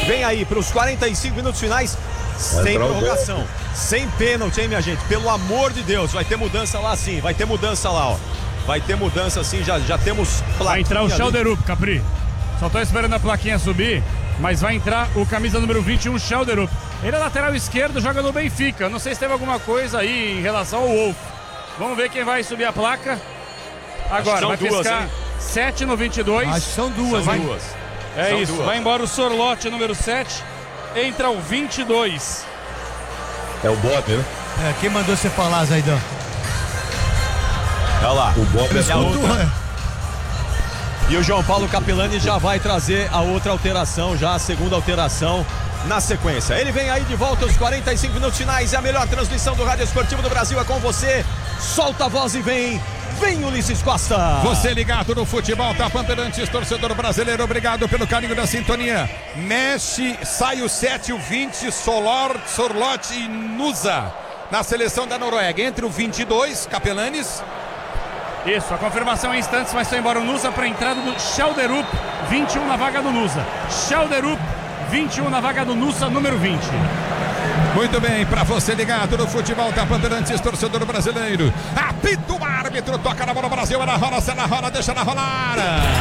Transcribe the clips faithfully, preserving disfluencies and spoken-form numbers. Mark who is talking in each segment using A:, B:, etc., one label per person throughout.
A: vem aí para os quarenta e cinco minutos finais, sem prorrogação, sem pênalti, hein, minha gente? Pelo amor de Deus, vai ter mudança lá sim, vai ter mudança lá, ó. Vai ter mudança sim, já, já temos plaquinha.
B: Vai entrar o Chalderup, Capri. Só tô esperando a plaquinha subir, mas vai entrar o camisa número vinte e um, Chalderup. Ele é lateral esquerdo, joga no Benfica. Não sei se teve alguma coisa aí em relação ao Wolf. Vamos ver quem vai subir a placa. Agora, vai duas, piscar hein? sete no vinte e dois.
C: Acho que são duas,
B: são
C: hein?
B: duas. É são isso, duas. Vai embora o Sorlote, número sete. Entra o vinte e dois.
D: É o Bob, né?
C: É, quem mandou você falar, Zaidão?
A: Olha lá.
D: O Bob é
A: a outra. E o João Paulo Capelani já vai trazer a outra alteração, já a segunda alteração na sequência. Ele vem aí de volta aos quarenta e cinco minutos finais. É a melhor transmissão do Rádio Esportivo do Brasil. É com você. Solta a voz e vem. Vem, Ulisses Costa.
E: Você ligado no futebol, tá, Bandeirantes, torcedor brasileiro, obrigado pelo carinho da sintonia. Mexe, sai o sete, o vinte, Solor, Sorlote e Nusa na seleção da Noruega. Entre o vinte e dois, Capelanes.
B: Isso, a confirmação em instantes, mas foi embora o Nusa para a entrada do Chalderup, vinte e um na vaga do Nusa. Chalderup, vinte e um na vaga do Nusa, número vinte.
E: Muito bem, para você ligado no futebol da Bandeirantes, torcedor brasileiro. Apita o árbitro, toca na bola, Brasil, ela rola, se ela rola, deixa ela rolar.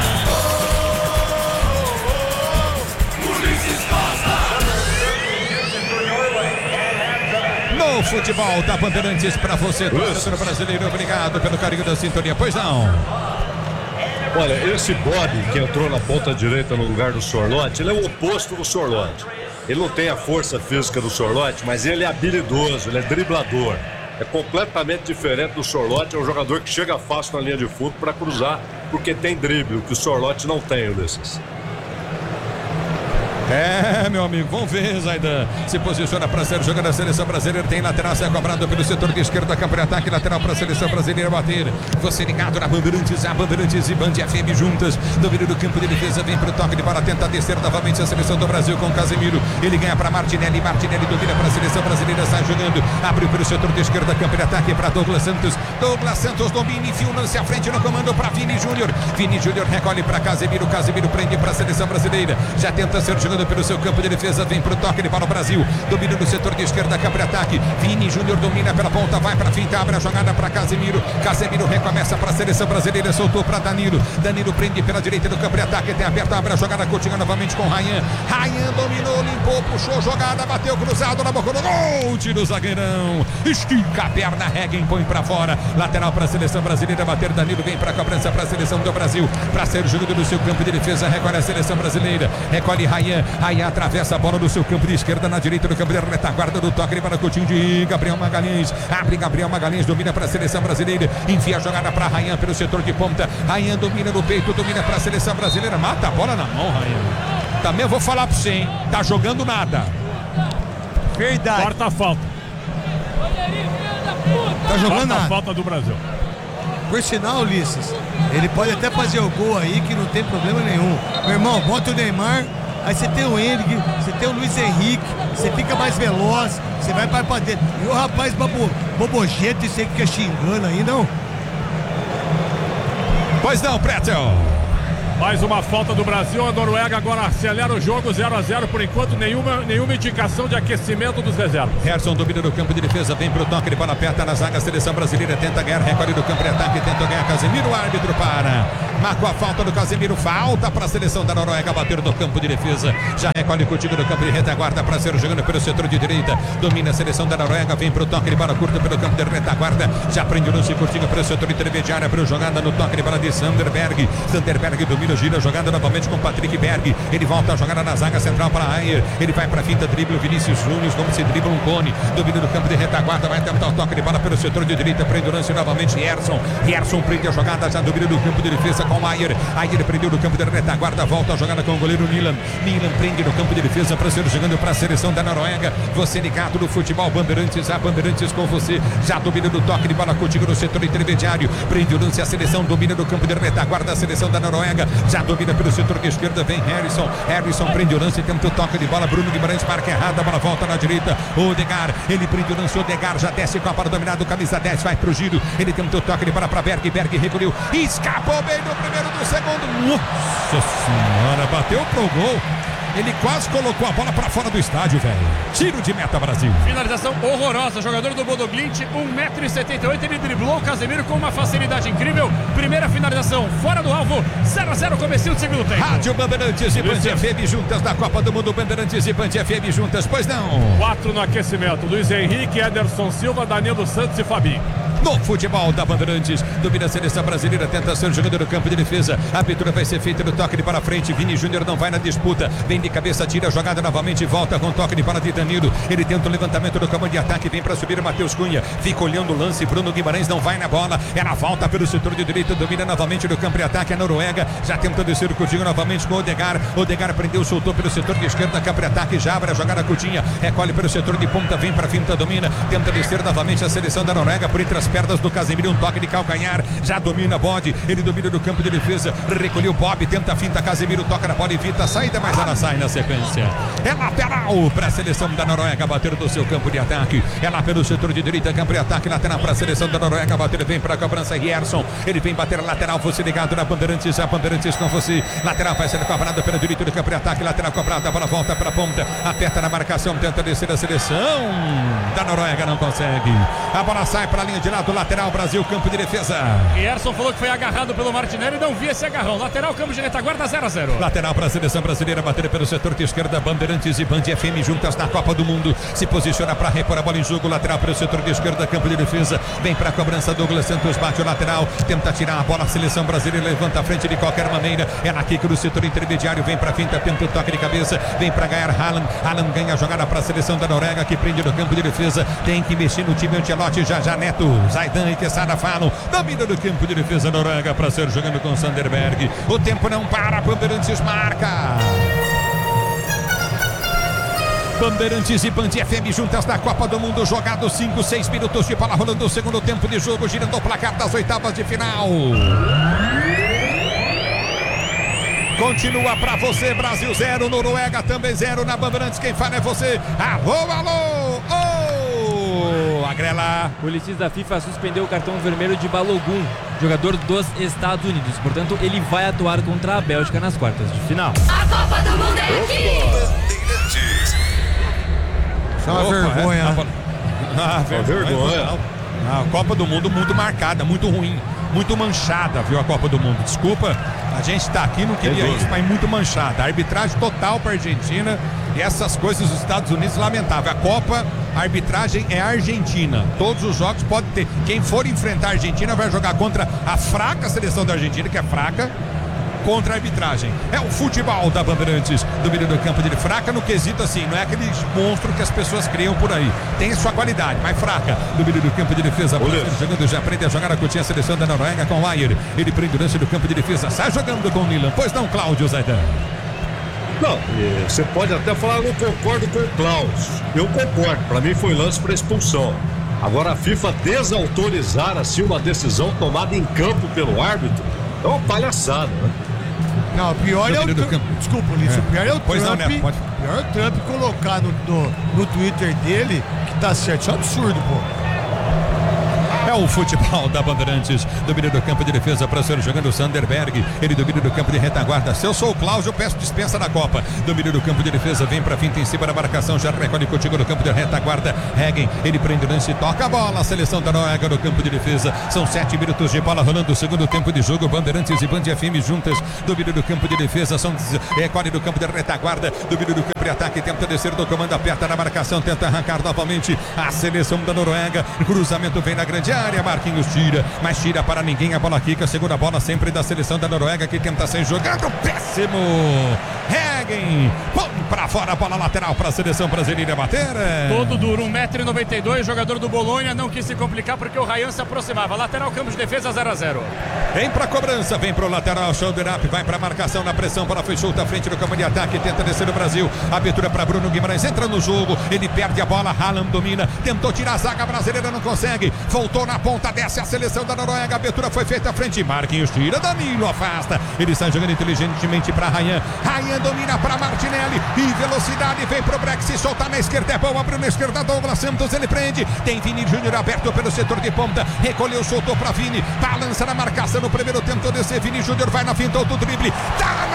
E: No futebol da Bandeirantes, para você, torcedor brasileiro, obrigado pelo carinho da sintonia. Pois não.
D: Olha, esse Bob que entrou na ponta direita no lugar do Sorlote, ele é o oposto do Sorlote. Ele não tem a força física do Sorlote, mas ele é habilidoso, ele é driblador. É completamente diferente do Sorlote, é um jogador que chega fácil na linha de fundo para cruzar, porque tem drible, o que o Sorlote não tem, Ulisses.
E: É, meu amigo, vamos ver, Zaidan. Se posiciona para ser jogando a seleção brasileira. Tem lateral, sai cobrado pelo setor de esquerda, campo de ataque, lateral para a seleção brasileira bater. Você ligado na Bandeirantes, a Bandeirantes e Band F M juntas. Domínio do campo de defesa, vem pro toque de bola, tenta descer novamente a seleção do Brasil com Casemiro. Ele ganha para Martinelli, Martinelli domina para a seleção brasileira, sai jogando. Abriu pelo setor de esquerda, campo de ataque para Douglas Santos. Douglas Santos domina, enfia o lance à frente no comando para Vini Júnior. Vini Júnior recolhe para Casemiro, Casemiro prende para a seleção brasileira. Já tenta ser jogando pelo seu campo de defesa, vem pro toque de bola o Brasil, domina no setor de esquerda, campo de ataque, Vini Júnior domina pela ponta, vai pra finta, abre a jogada pra Casemiro, Casemiro recomeça pra seleção brasileira, soltou pra Danilo, Danilo prende pela direita do campo de ataque, tem aberto, abre a jogada, continua novamente com Ryan, Ryan dominou, limpou, puxou jogada, bateu cruzado na boca do gol, tira o zagueirão, estica a perna, Regen põe pra fora, lateral pra seleção brasileira, bater Danilo, vem pra cobrança pra seleção do Brasil, pra ser jogado no seu campo de defesa, recolhe a seleção brasileira, recolhe Ryan, Ryan atravessa a bola do seu campo de esquerda, na direita do campo de retaguarda do toque para Coutinho de Gabriel Magalhães, abre Gabriel Magalhães, domina para a seleção brasileira, enfia a jogada para Ryan pelo setor de ponta, Ryan domina no peito, domina para a seleção brasileira, mata a bola na mão, Ryan. Também vou falar para você, hein? Tá jogando nada.
C: Verdade.
B: Quarta a falta.
C: Tá jogando
B: Quarta
C: nada.
B: a falta do Brasil.
C: Por sinal, Ulisses, ele pode até fazer o gol aí que não tem problema nenhum. Meu irmão, bota o Neymar. Aí você tem o Henrique, você tem o Luiz Henrique, você fica mais veloz, você vai para pra dentro. E o rapaz babo, bobojento, e você fica xingando aí, não?
E: Pois não, Pretel.
B: Mais uma falta do Brasil, a Noruega agora acelera o jogo, zero a zero por enquanto, nenhuma, nenhuma indicação de aquecimento dos reservas.
E: Gerson domina no campo de defesa, vem pro toque de bola, aperta na zaga, a seleção brasileira tenta ganhar, recolhe do campo de ataque, tenta ganhar Casemiro, o árbitro para. Marcou a falta do Casemiro, falta para a seleção da Noruega, bater no campo de defesa, já recolhe contigo no campo de retaguarda para ser jogando pelo setor de direita, domina a seleção da Noruega, vem pro toque de bola curta pelo campo de retaguarda, já prende o lance curtinho para o setor intermediário, abriu jogada no toque de bola de Sanderberg, Sanderberg domina, gira, jogando novamente com Patrick Berg, ele volta a jogada na zaga central para Ayer, ele vai para a finta, dribla o Vinícius Júnior, como se dribla um cone, domina no campo de retaguarda, vai tentar o toque de bola pelo setor de direita, prende o lance novamente, Gerson, Gerson prende a jogada, já domina no campo de defesa com Ayer, Ayer prendeu no campo de retaguarda, volta a jogada com o goleiro Nilan, Nilan prende no campo de defesa para ser jogando para a seleção da Noruega, você ligado no futebol Bandeirantes, a Bandeirantes com você, já domina no toque de bola contigo no setor intermediário, prende o lance, a seleção domina no campo de retaguarda, a seleção da Noruega, já domina pelo setor de esquerda, vem Harrison, Harrison prende o lance, tenta o toque de bola, Bruno Guimarães marca errada, a bola volta na direita, Odegaard, ele prende o lance, Odegaard já desce com a bola dominada, camisa dez, vai pro giro, ele tenta o toque de bola para Berg, Berg recolheu, escapou bem no primeiro do segundo, nossa senhora, bateu pro gol, Ele quase colocou a bola pra fora do estádio, velho. Tiro de meta, Brasil.
B: Finalização horrorosa. Jogador do Bodoglint, um metro e setenta e oito. Ele driblou o Casemiro com uma facilidade incrível. Primeira finalização fora do alvo. zero a zero, comecinho do segundo tempo.
E: Rádio Bandeirantes e Band F M juntas na Copa do Mundo. Bandeirantes e Band F M juntas, pois não.
B: Quatro no aquecimento. Luiz Henrique, Ederson Silva, Danilo Santos e Fabinho.
E: No futebol da Bandeirantes, domina a seleção brasileira, tenta ser jogador do campo de defesa. A abertura vai ser feita no toque de para frente. Vini Júnior não vai na disputa, vem de cabeça, tira a jogada novamente, volta com toque de para de Danilo. Ele tenta o levantamento do comando de ataque, vem para subir o Matheus Cunha, fica olhando o lance. Bruno Guimarães não vai na bola, ela volta pelo setor de direita, domina novamente no campo de ataque. A Noruega já tenta descer o Coutinho novamente com o Odegaard. Odegaard prendeu, soltou pelo setor de esquerda, campo de ataque, já abre a jogada. Coutinho recolhe pelo setor de ponta, vem para finta, domina, tenta descer novamente a seleção da Noruega por entre as pernas do Casemiro. Um toque de calcanhar, já domina Bode, ele domina no campo de defesa, recolheu Bob, tenta a finta, Casemiro toca na bola, evita a saída, mas ela sai na sequência. É lateral para a seleção da Noruega, bater do seu campo de ataque, é lá pelo setor de direita, campo de ataque, lateral para a seleção da Noruega, bater, vem para a cobrança, Rierson, ele vem bater a lateral, você ligado na Bandeirantes, a Bandeirantes com você, lateral vai ser cobrado pelo direito do campo de ataque, lateral cobrada, a bola volta para a ponta, aperta na marcação, tenta descer a seleção da Noruega, não consegue, a bola sai para a linha de lado, lateral Brasil, campo de defesa.
B: Rierson falou que foi agarrado pelo Martinelli e não via esse agarrão. Lateral, campo de retaguarda, zero a zero.
E: Lateral para a seleção brasileira, bater pelo setor de esquerda. Bandeirantes e Band F M juntas na Copa do Mundo. Se posiciona para repor a bola em jogo. Lateral para o setor de esquerda, campo de defesa. Vem para a cobrança, Douglas Santos bate o lateral. Tenta tirar a bola, a seleção brasileira levanta a frente de qualquer maneira. É na kick do setor intermediário. Vem para a finta, tenta o toque de cabeça. Vem para ganhar Haaland. Haaland ganha a jogada para a seleção da Noruega, que prende no campo de defesa. Tem que mexer no time Ancelotti. Já já Neto, Zaidan e Quesada falam. Domina do campo de defesa Noruega para ser jogando com Sanderberg. O tempo não para, Bandeirantes marca. Bandeirantes e Band F M juntas na Copa do Mundo, jogado cinco, seis minutos de bola rolando o segundo tempo de jogo, girando o placar das oitavas de final. Continua pra você, Brasil zero, Noruega também zero na Bandeirantes. Quem fala é você. Alô, alô, oh! Agrela.
F: O Policis da FIFA suspendeu o cartão vermelho de Balogun, jogador dos Estados Unidos. Portanto, ele vai atuar contra a Bélgica nas quartas de final.
G: A Copa do Mundo é aqui!
C: Isso é uma vergonha.
E: É, ah, vergonha.
D: vergonha.
E: A Copa do Mundo muito marcada, muito ruim, muito manchada, viu, a Copa do Mundo. Desculpa, a gente tá aqui, não queria isso, mas muito manchada. A arbitragem total para a Argentina e essas coisas dos Estados Unidos, lamentável. A Copa, a arbitragem é Argentina. Todos os jogos pode ter. Quem for enfrentar a Argentina vai jogar contra a fraca seleção da Argentina, que é fraca, contra a arbitragem. É o futebol da Bandeirantes, domínio do campo dele, fraca no quesito assim, não é aquele monstro que as pessoas criam por aí. Tem sua qualidade, mas fraca. Domínio do campo de defesa, jogando, já aprende a jogar a Coutinho, a seleção da Noruega com o Ayer. Ele prende o lance do campo de defesa, sai jogando com o Milan. Pois não, Cláudio Zaidan?
D: Não, você pode até falar, eu não concordo com o Klaus. Eu concordo, para mim foi lance para expulsão. Agora a FIFA desautorizar assim uma decisão tomada em campo pelo árbitro é uma palhaçada, né?
C: Não, o pior é o Trump. Desculpa, Ulisses, é. o pior é o
E: pois
C: Trump.
E: Não, né? Pode...
C: O pior é o Trump colocar no, no, no Twitter dele que tá certo. Isso é um absurdo, pô.
E: É o futebol da Bandeirantes, domínio do campo de defesa para ser jogando o Sanderberg, ele domina do campo de retaguarda. Se eu sou o Cláudio, eu peço dispensa na Copa. Domínio do campo de defesa, vem para finta em cima da marcação, já recolhe contigo no campo de retaguarda. Hegen, ele prende o lance, toca a bola, a seleção da Noruega no campo de defesa. São sete minutos de bola rolando o segundo tempo de jogo. Bandeirantes e Band F M juntas, domínio do campo de defesa, são recolhe do campo de retaguarda, domínio do campo de ataque, tenta descer do comando, aperta na marcação, tenta arrancar novamente a seleção da Noruega. Cruzamento vem na grande área, Marquinhos tira, mas tira para ninguém, a bola quica, segunda bola sempre da seleção da Noruega, que tenta ser jogado, péssimo. Hegen, põe para fora a bola lateral para a seleção brasileira bater.
B: Todo duro, um metro e noventa e dois, jogador do Bolonha, não quis se complicar porque o Ryan se aproximava. Lateral, campo de defesa, zero a zero.
E: Vem para a cobrança, vem para o lateral, shoulder up, vai para a marcação na pressão, bola foi solta à frente do campo de ataque, tenta descer o Brasil, abertura para Bruno Guimarães, entra no jogo, ele perde a bola, Haaland domina, tentou tirar a zaga brasileira, não consegue, voltou na ponta, desce a seleção da Noruega, a abertura foi feita à frente, Marquinhos tira, Danilo afasta, ele está jogando inteligentemente para Ryan, Ryan domina para Martinelli, e velocidade, vem pro Breck, se soltar na esquerda, é bom, abriu na esquerda, Douglas Santos, ele prende, tem Vini Júnior aberto pelo setor de ponta, recolheu, soltou para Vini, balança na marcação no primeiro tempo, descer, Vini Júnior vai na finta, outro drible, tá na área,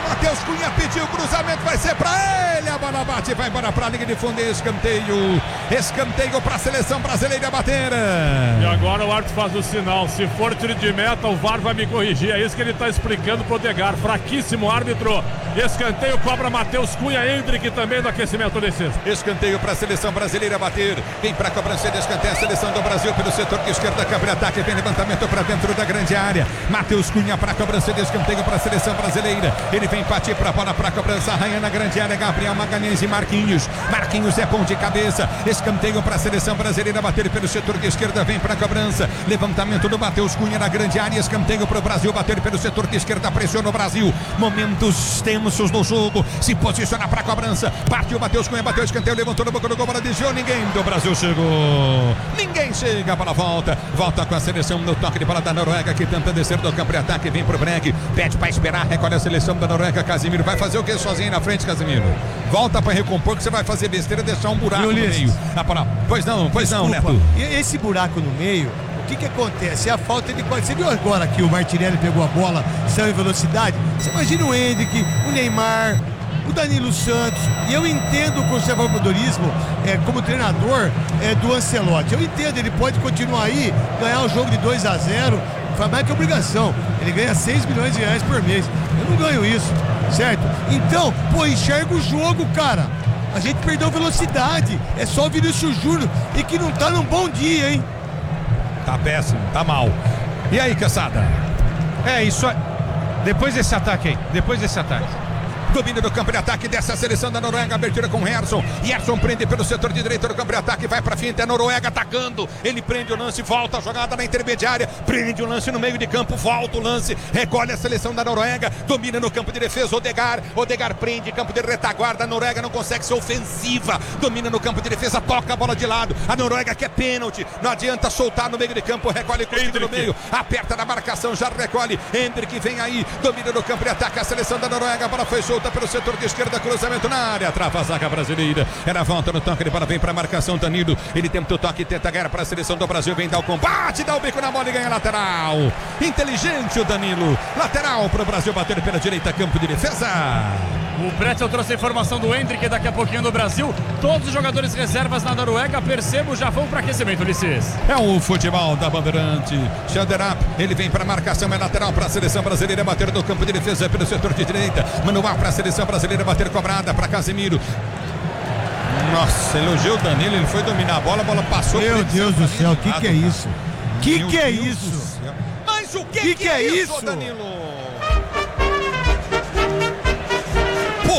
E: Matheus Cunha pediu o cruzamento, vai ser pra ele. A bola bate, vai embora pra linha de fundo. Escanteio. Escanteio pra seleção brasileira bater.
B: E agora o árbitro faz o sinal. Se for tiro de meta, o V A R vai me corrigir. É isso que ele tá explicando pro Odegar. Fraquíssimo árbitro. Escanteio, cobra Matheus Cunha. Hendrick também no aquecimento desse.
E: Escanteio pra seleção brasileira bater. Vem pra cobrança de escanteio. A seleção do Brasil pelo setor de esquerda. Câmara de ataque. Vem levantamento pra dentro da grande área. Matheus Cunha pra cobrança de escanteio pra seleção brasileira. Ele vem partir pra bola pra cobrança. Arranha na grande área. Gabriel Magalhães e Marquinhos. Marquinhos é bom de cabeça. Escanteio pra seleção brasileira bater pelo setor de esquerda. Vem pra cobrança. Levantamento do Matheus Cunha na grande área. Escanteio pro Brasil bater pelo setor de esquerda. Pressiona o Brasil. Momentos tensos no jogo. Se posiciona pra cobrança. Partiu Matheus Cunha. Bateu o escanteio. Levantou no boca do gol. Bola desviou. Ninguém do Brasil chegou. Ninguém chega para a volta. Volta com a seleção no toque de bola da Noruega, que tenta descer do campo de ataque. Vem pro break. Pede para esperar. Recolhe a seleção da Noruega. Casimiro vai fazer o que sozinho na frente, Casimiro? Volta para recompor, que você vai fazer besteira, deixar um buraco no meio. Ah, para... Pois não, pois
C: Desculpa,
E: não, Neto.
C: E esse buraco no meio, o que que acontece? É a falta de qualidade. Você viu agora que o Martinelli pegou a bola, saiu em velocidade? Você imagina o Hendrick, o Neymar, o Danilo Santos. E eu entendo o conservadorismo é, como treinador é, do Ancelotti. Eu entendo, ele pode continuar aí, ganhar o jogo de dois a zero, faz mais que obrigação. Ele ganha seis milhões de reais por mês. Eu não ganho isso, certo? Então, pô, enxerga o jogo, cara. A gente perdeu velocidade. É só o Vinícius Júnior e que não tá num bom dia, hein?
E: Tá péssimo, tá mal. E aí, caçada?
H: É isso aí. Depois desse ataque aí, depois desse ataque.
E: Domínio do campo de ataque dessa seleção da Noruega. Abertura com Gerson. Gerson prende pelo setor de direita do campo de ataque. Vai pra frente. É a Noruega atacando. Ele prende o lance. Volta a jogada na intermediária. Prende o lance no meio de campo. Volta o lance. Recolhe a seleção da Noruega. Domina no campo de defesa. Odegar. Odegar prende. Campo de retaguarda. A Noruega não consegue ser ofensiva. Domina no campo de defesa. Toca a bola de lado. A Noruega quer pênalti. Não adianta soltar no meio de campo. Recolhe com no meio. Aperta na marcação. Já recolhe. Hendrick vem aí. Domina no campo de ataque. A seleção da Noruega. A bola foi solta pelo setor de esquerda, cruzamento na área, trava a zaga brasileira, era volta no toque de bola, vem para a marcação Danilo, ele tenta o toque, tenta ganhar para a seleção do Brasil, vem dar o combate, dá o bico na bola e ganha lateral, inteligente o Danilo, lateral para o Brasil bater pela direita, campo de defesa.
B: O Pretzel trouxe a informação do Hendrick daqui a pouquinho no Brasil. Todos os jogadores reservas na Noruega, percebo, já vão para aquecimento, Ulisses.
E: É o futebol da Bandeirante. Xanderap, ele vem para a marcação, é lateral para a seleção brasileira, bater no campo de defesa pelo setor de direita. Manual para a seleção brasileira, bater cobrada para Casemiro. Nossa, elogiou o Danilo, ele foi dominar a bola, a bola passou.
C: Meu Deus do céu, o que que é isso? Que que é isso?
E: Mas o que
C: Que
E: que
C: que
E: é
C: é
E: isso,
C: isso?
E: Danilo? Pô!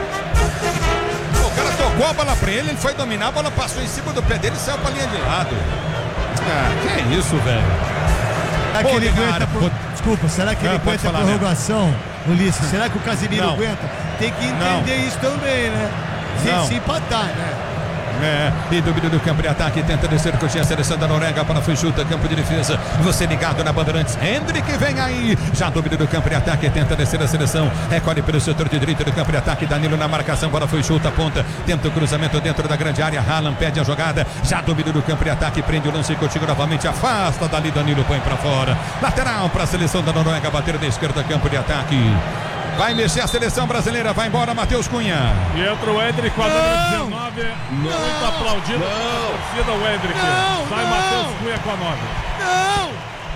E: O cara tocou a bola pra ele, ele foi dominar, a bola passou em cima do pé dele e saiu pra linha de lado. Ah, que é isso, velho?
C: Será que ele
E: Odegar,
C: aguenta por... Desculpa, será que
E: Não,
C: ele
E: pode
C: aguenta a
E: falar,
C: prorrogação, Ulisses? Será que o Casemiro
E: Não.
C: aguenta? Tem que entender
E: Não.
C: isso também, né? Se,
E: Não.
C: se empatar, né?
E: É, e domínio do campo de ataque, tenta descer com a seleção da Noruega, para foi chuta, campo de defesa, você ligado na Bandeirantes, Hendrick vem aí, já domínio do campo de ataque, tenta descer a seleção, recolhe pelo setor de direita do campo de ataque, Danilo na marcação, bola foi chuta, ponta, tenta o cruzamento dentro da grande área, Haaland pede a jogada, já domínio do campo de ataque, prende o lance e contigo novamente, afasta dali, Danilo põe para fora, lateral para a seleção da Noruega, bater da esquerda, campo de ataque. Vai mexer a seleção brasileira, vai embora Matheus Cunha.
B: E entra o Hendrick com a número dezenove. Muito aplaudido pela torcida, o Hendrick.
C: Não,
B: Sai
C: não.
B: Matheus Cunha com a nove.
C: Não!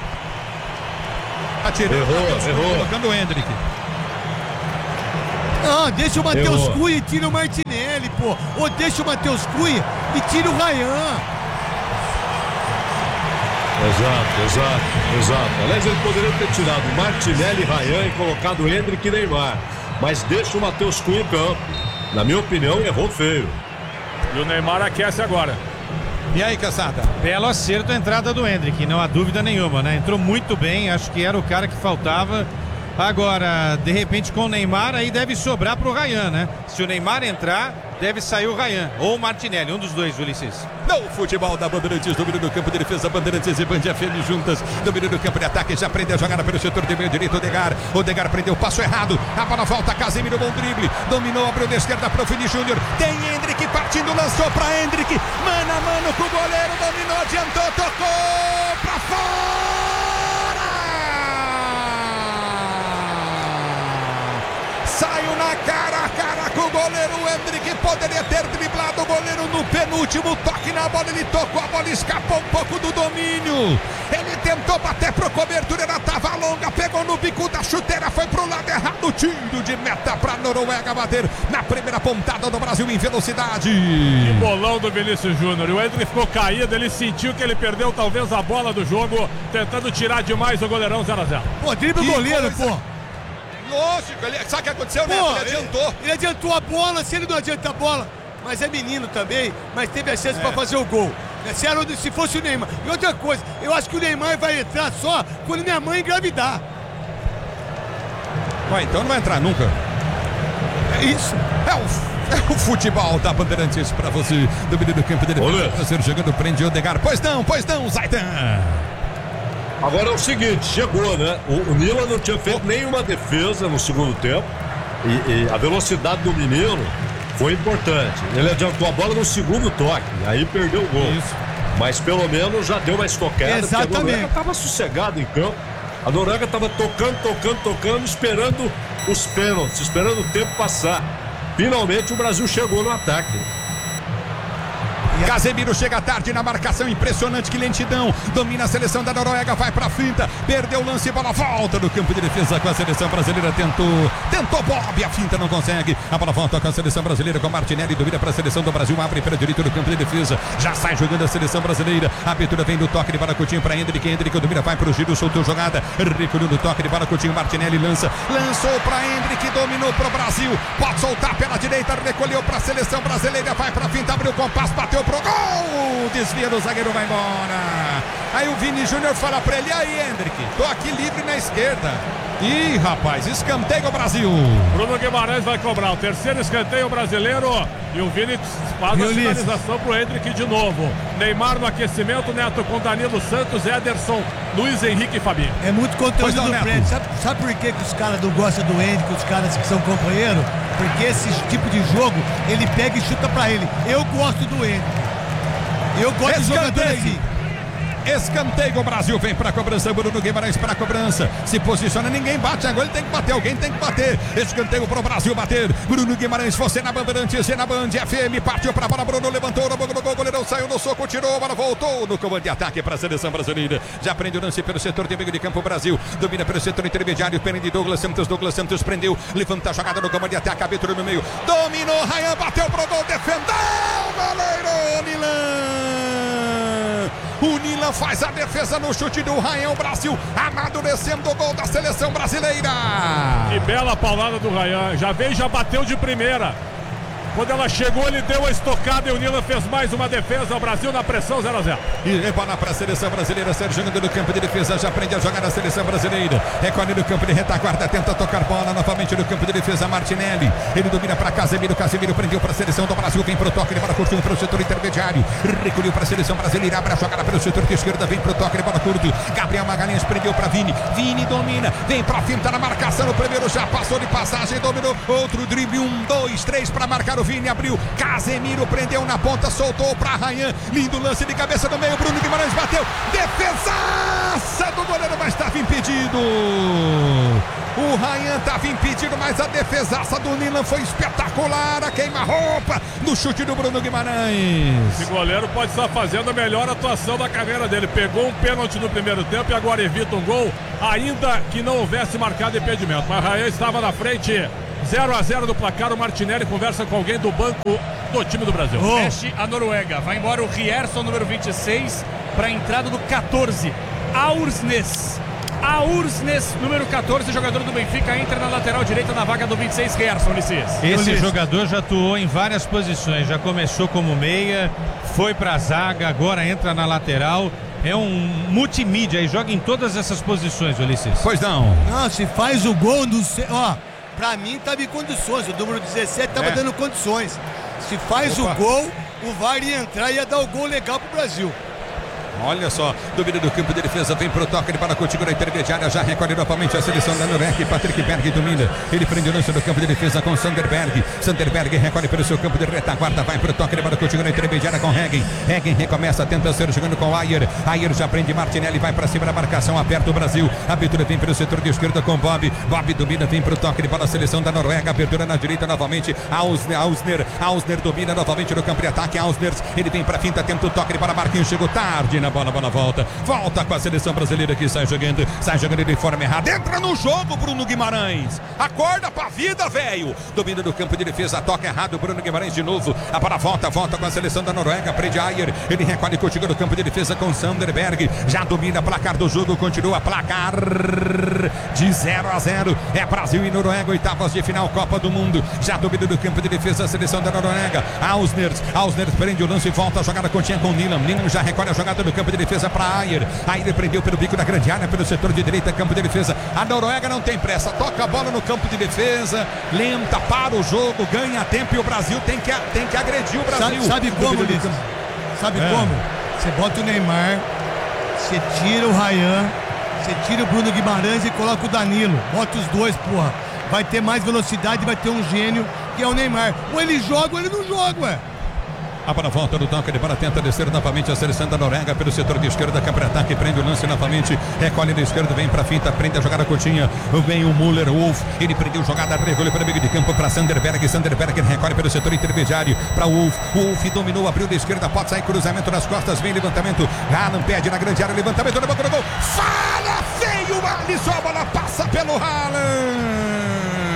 E: Atira,
D: Errou,
E: Matheus Cunha
D: errou.
E: colocando o Hendrick.
C: Não, deixa o Matheus
D: Errou.
C: Cunha e tira o Martinelli, pô. Ou deixa o Matheus Cunha e tira o Ryan.
D: Exato, exato, exato. Aliás, ele poderia ter tirado Martinelli, Ryan e colocado Hendrick e Neymar. Mas deixa o Matheus Cunha em campo. Na minha opinião, errou feio.
B: E o Neymar aquece agora.
E: E aí, caçada?
H: Belo acerto a entrada do Hendrick, não há dúvida nenhuma, né? Entrou muito bem, acho que era o cara que faltava. Agora, de repente, com o Neymar, aí deve sobrar pro Ryan, né? Se o Neymar entrar, deve sair o Ryan ou o Martinelli, um dos dois, Ulisses.
E: Não, futebol da Bandeirantes, domínio do campo de defesa, Bandeirantes e Band F M juntas, domínio do campo de ataque, já prende a jogada pelo setor de meio direito, Odegar, Odegar prendeu o passo errado, a bola volta, Casemiro, bom drible, dominou, abriu da esquerda para o Vini Júnior, tem Hendrick partindo, lançou para Hendrick, mano a mano com o goleiro, dominou, adiantou, tocou para fora! veio na cara a cara com o goleiro Hendrick, poderia ter driblado o goleiro no penúltimo toque na bola, ele tocou a bola, escapou um pouco do domínio, ele tentou bater pro cobertura, ela tava longa, pegou no bico da chuteira, foi pro lado errado, tiro de meta pra Noruega bater na primeira pontada do Brasil em velocidade.
B: Que bolão do Vinícius Júnior, o Hendrick ficou caído, ele sentiu que ele perdeu talvez a bola do jogo, tentando tirar demais o goleirão zero a zero.
C: Pô, drible o goleiro,
E: coisa...
C: pô.
E: Lógico, ele... sabe o que aconteceu,
C: Pô,
E: Neto? Ele adiantou.
C: Ele, ele adiantou a bola, se ele não adianta a bola, mas é menino também, mas teve a chance é. pra fazer o gol. Se, era, se fosse o Neymar. E outra coisa, eu acho que o Neymar vai entrar só quando minha mãe engravidar.
E: Ué, então não vai entrar nunca.
C: É isso.
E: É o, é o futebol da Bandeirantes pra você. Domínio do campo dele. Prazer chegando, prende Odegaard. Pois não, pois não, Zaidan.
D: Agora é o seguinte, chegou, né? O, o Nila não tinha feito nenhuma defesa no segundo tempo. E, e a velocidade do menino foi importante. Ele adiantou a bola no segundo toque, aí perdeu o gol. Isso. Mas pelo menos já deu uma estocada.
C: Exatamente.
D: A Noruega estava sossegada em campo. A Noruega estava tocando, tocando, tocando, esperando os pênaltis, esperando o tempo passar. Finalmente o Brasil chegou no ataque.
E: Casemiro chega tarde na marcação, impressionante, que lentidão, domina a seleção da Noruega, vai pra finta, perdeu o lance, bola volta no campo de defesa com a seleção brasileira, tentou, tentou Bob, a finta não consegue, a bola volta com a seleção brasileira, com Martinelli, domina pra seleção do Brasil, abre pela direita do campo de defesa, já sai jogando a seleção brasileira, a abertura vem do toque de bola curtinho pra Hendrick, Hendrick domina, vai pro giro, soltou jogada, recolheu no toque de bola curtinho, Martinelli lança, lançou pra Hendrick, dominou pro Brasil, pode soltar pela direita, recolheu pra seleção brasileira, vai pra finta, abriu o compasso, bateu pro gol, desvia do zagueiro, vai embora. Aí o Vini Júnior fala pra ele, aí Hendrick, tô aqui livre na esquerda. Ih, rapaz, escanteio Brasil.
B: Bruno Guimarães vai cobrar o terceiro escanteio brasileiro e o Vini faz a finalização pro Hendrick de novo. Neymar no aquecimento, Neto com Danilo Santos, Ederson, Luiz Henrique e Fabinho.
C: É muito conteúdo do prédio. Sabe, sabe por que, que os caras não gostam do Hendrick, os caras que são companheiros? Porque esse tipo de jogo, ele pega e chuta pra ele. Eu gosto do Hendrick. Eu gosto de jogador assim.
E: Escanteio, o Brasil vem pra cobrança, Bruno Guimarães pra cobrança, se posiciona, ninguém bate, agora ele tem que bater, alguém tem que bater, escanteio pro Brasil bater, Bruno Guimarães, você na Bandeirantes, você na Band F M, partiu pra bola, Bruno levantou, no gol, goleirão saiu no soco, tirou, a bola voltou no comando de ataque pra seleção brasileira, já prende o lance pelo setor de meio de campo, Brasil, domina pelo setor intermediário, prende Douglas Santos, Douglas Santos prendeu, levanta a jogada no comando de ataque, abertura no meio, dominou, Ryan bateu pro gol, defendeu, goleiro, Milan. O Nila faz a defesa no chute do Ryan, o Brasil amadurecendo o gol da seleção brasileira.
B: Que bela paulada do Ryan, já veio, já bateu de primeira. Quando ela chegou, ele deu a estocada e o Nila fez mais uma defesa. O Brasil na pressão, zero a zero.
E: E rebola para a seleção brasileira. Sérgio jogando no campo de defesa. Já aprende a jogar na seleção brasileira. Recolhe no campo de retaguarda. Tenta tocar bola novamente no campo de defesa. Martinelli. Ele domina para Casemiro. Casemiro prendeu para a seleção do Brasil. Vem para o toque de bola curto para o setor intermediário. Recolheu para a seleção brasileira. Abre a jogada pelo setor de esquerda. Vem para o toque de bola curto. Gabriel Magalhães prendeu para Vini. Vini domina. Vem para a finta na marcação. O primeiro já passou de passagem. Dominou. Outro drible. Um, dois, três para marcar o Vini, abriu, Casemiro prendeu na ponta, soltou para Ryan, lindo lance de cabeça no meio, Bruno Guimarães bateu, defesaça do goleiro, mas estava impedido. O Ryan estava impedido, mas a defesaça do Nilan foi espetacular, a queima-roupa no chute do Bruno Guimarães.
B: Esse goleiro pode estar fazendo a melhor atuação da carreira dele, pegou um pênalti no primeiro tempo e agora evita um gol, ainda que não houvesse marcado impedimento, mas Ryan estava na frente. zero a zero do placar, o Martinelli conversa com alguém do banco do time do Brasil. Oh.
F: Mexe a Noruega, vai embora o Rierson, número vinte e seis, para a entrada do quatorze, Aursnes. Aursnes, número quatorze, jogador do Benfica, entra na lateral direita na vaga do vinte e seis, Rierson, Ulisses.
H: Esse jogador já atuou em várias posições, já começou como meia, foi para a zaga, agora entra na lateral. É um multimídia e joga em todas essas posições, Ulisses.
E: Pois não.
C: Não, se faz o gol no... Ó, pra mim tava em condições, o número dezessete tava é. dando condições. Se faz Opa. o gol, o V A R ia entrar e ia dar o gol legal pro Brasil.
E: Olha só, domínio do campo de defesa, vem pro toque, ele para contigo na intermediária, já recolhe novamente a seleção da Noruega. Patrick Berg domina, ele prende o lance do campo de defesa com Sanderberg. Sanderberg recolhe pelo seu campo de retaguarda, vai pro toque, ele para contigo na intermediária com Hegen. Hegen recomeça, tenta ser jogando com Ayer. Ayer já prende Martinelli, vai para cima da marcação, aperta o Brasil. A abertura vem pelo setor de esquerda com Bob. Bob domina, vem pro toque, ele para a seleção da Noruega. Abertura na direita novamente, Ausner, Ausner, Ausner domina novamente no campo de ataque. Ausner, ele vem pra finta, tenta o toque, ele para Marquinhos, chegou tarde na bola, bola volta. Volta com a seleção brasileira que sai jogando, sai jogando de forma errada. Entra no jogo, Bruno Guimarães. Acorda pra vida, velho. Domina do campo de defesa, toca errado, Bruno Guimarães de novo. A bola volta, volta com a seleção da Noruega. Prende Ayer, ele recolhe contigo no campo de defesa com Sanderberg. Já domina, placar do jogo, continua placar de zero a zero. É Brasil e Noruega, oitavas de final, Copa do Mundo. Já domina do campo de defesa a seleção da Noruega. Ausner, Ausner prende o lance e volta a jogada continha com Nilam. Nilam já recolhe a jogada do campo de defesa para Ayer. Ayer prendeu pelo bico da grande área, pelo setor de direita, campo de defesa. A Noruega não tem pressa, toca a bola no campo de defesa, lenta, para o jogo, ganha tempo e o Brasil tem que, tem que agredir o Brasil.
C: Sabe, sabe como, Liz? Sabe é. como? Você bota o Neymar, você tira o Ryan, você tira o Bruno Guimarães e coloca o Danilo. Bota os dois, porra. Vai ter mais velocidade, vai ter um gênio, que é o Neymar. Ou ele joga ou ele não joga, ué.
E: A para a volta do toque, ele para tenta descer novamente a seleção da Noruega pelo setor de esquerda, campo de ataque, prende o lance novamente, recolhe da esquerda, vem para a finta, prende a jogada curtinha, vem o Müller, Wolf, ele prendeu jogada, recolhe para o meio de campo para Sanderberg, Sanderberg recolhe pelo setor intermediário para Wolf, Wolf dominou, abriu da esquerda, pode sair, cruzamento nas costas, vem levantamento, Haaland pede na grande área, levantamento, na boca do gol, falha feio, Alisson, a bola passa pelo Haaland.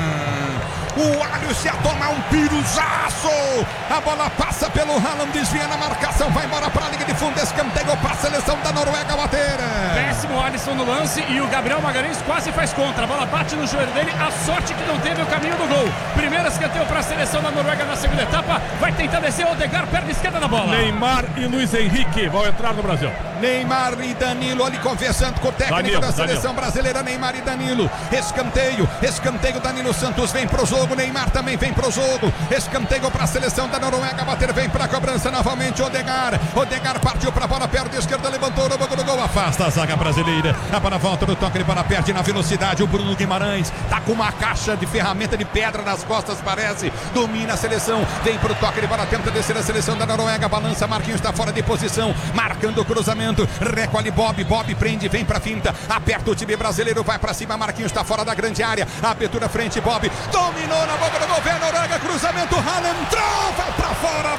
E: O Alisson ia tomar um piruzaço. A bola passa pelo Haaland, desvia na marcação, vai embora para a linha de fundo, escanteio para a seleção da Noruega bater.
F: Péssimo Alisson no lance e o Gabriel Magalhães quase faz contra. A bola bate no joelho dele, a sorte que não teve o caminho do gol. Primeiro escanteio para a seleção da Noruega na segunda etapa. Vai tentar descer, Odegaard, perna esquerda da bola.
B: Neymar e Luiz Henrique vão entrar no Brasil.
E: Neymar e Danilo ali conversando com o técnico Danilo, da seleção Danilo. brasileira, Neymar e Danilo. Escanteio, escanteio, Danilo Santos vem pro jogo, Neymar também vem pro jogo. Escanteio para a seleção da Noruega bater, vem para a cobrança novamente, Odegaard. Odegaard partiu para a bola, perna esquerda, levantou no banco do gol, afasta a zaga brasileira. A bola volta no toque, ele para perde na velocidade, o Bruno Guimarães tá com uma caixa de ferramenta de pedra nas costas, parece. Domina a seleção, vem pro toque, ele para tenta descer a seleção da Noruega, balança, Marquinhos está fora de posição, marcando o cruzamento. Recolhe Bob, Bob prende, vem pra finta, aperta o time brasileiro, vai pra cima, Marquinhos tá fora da grande área, abertura frente, Bob, dominou na boca do gol, vem a Noruega, cruzamento, Haaland entrou, vai pra fora a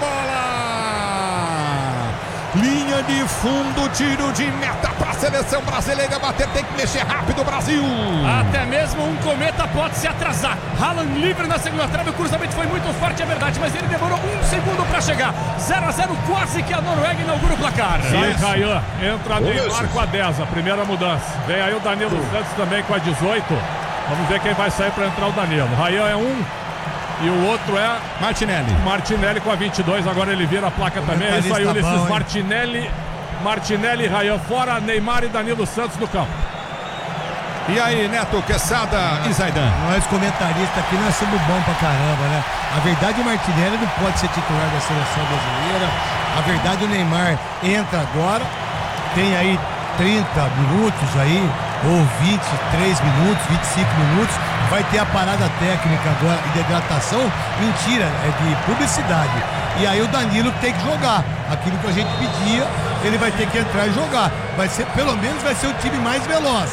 E: bola, linha de fundo, tiro de meta pra seleção brasileira bater, tem que mexer rápido, Brasil.
F: Até mesmo um cometa pode se atrasar. Haaland livre na segunda trave, o cruzamento foi muito forte, é verdade, mas ele demorou um segundo pra chegar. zero a zero, quase que a Noruega inaugura o placar.
B: Sai Ryan, entra Neymar com a dez, a primeira mudança. Vem aí o Danilo Santos também com a dezoito. Vamos ver quem vai sair pra entrar o Danilo. Ryan é um. E o outro é
E: Martinelli.
B: Martinelli com a vinte e dois, agora ele vira a placa também. É isso aí, Ulisses. Martinelli, Martinelli, Ryan fora, Neymar e Danilo Santos no campo.
E: E aí, Neto, Quesada e Zaidan?
C: Nós comentaristas aqui, nós somos bons pra caramba, né? A verdade, o Martinelli não pode ser titular da seleção brasileira. A verdade, o Neymar entra agora, tem aí trinta minutos aí, ou vinte e três minutos, vinte e cinco minutos, vai ter a parada técnica agora de hidratação, mentira, é de publicidade. E aí o Danilo tem que jogar, aquilo que a gente pedia, ele vai ter que entrar e jogar. Vai ser, pelo menos vai ser o time mais veloz.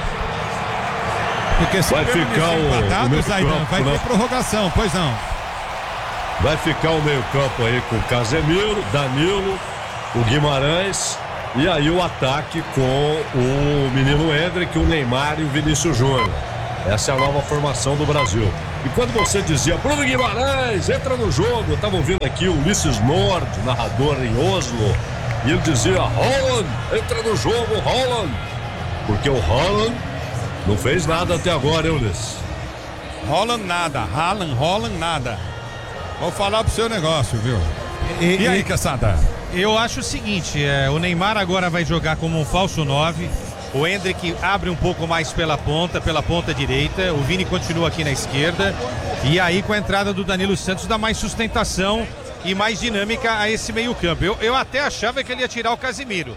E: Porque se
D: vai ficar o,
E: empatado,
D: o meio
E: Zaidan,
D: campo,
E: vai
D: né?
E: ter prorrogação, pois não.
D: Vai ficar o meio campo aí com Casemiro, Danilo, o Guimarães e aí o ataque com o menino Endrick, o Neymar e o Vinícius Júnior. Essa é a nova formação do Brasil. E quando você dizia Bruno Guimarães, entra no jogo, eu estava ouvindo aqui o Ulisses Nord, narrador em Oslo, e ele dizia Haaland, entra no jogo, Haaland, porque o Haaland não fez nada até agora, hein, Ulisses?
E: Haaland nada, Haaland, Haaland nada. Vou falar pro seu negócio, viu?
H: E,
E: e aí,
H: e,
E: Caçada?
H: Eu acho o seguinte, é, o Neymar agora vai jogar como um falso nove, o Endrick abre um pouco mais pela ponta, pela ponta direita, o Vini continua aqui na esquerda, e aí com a entrada do Danilo Santos dá mais sustentação e mais dinâmica a esse meio campo. Eu, eu até achava que ele ia tirar o Casemiro,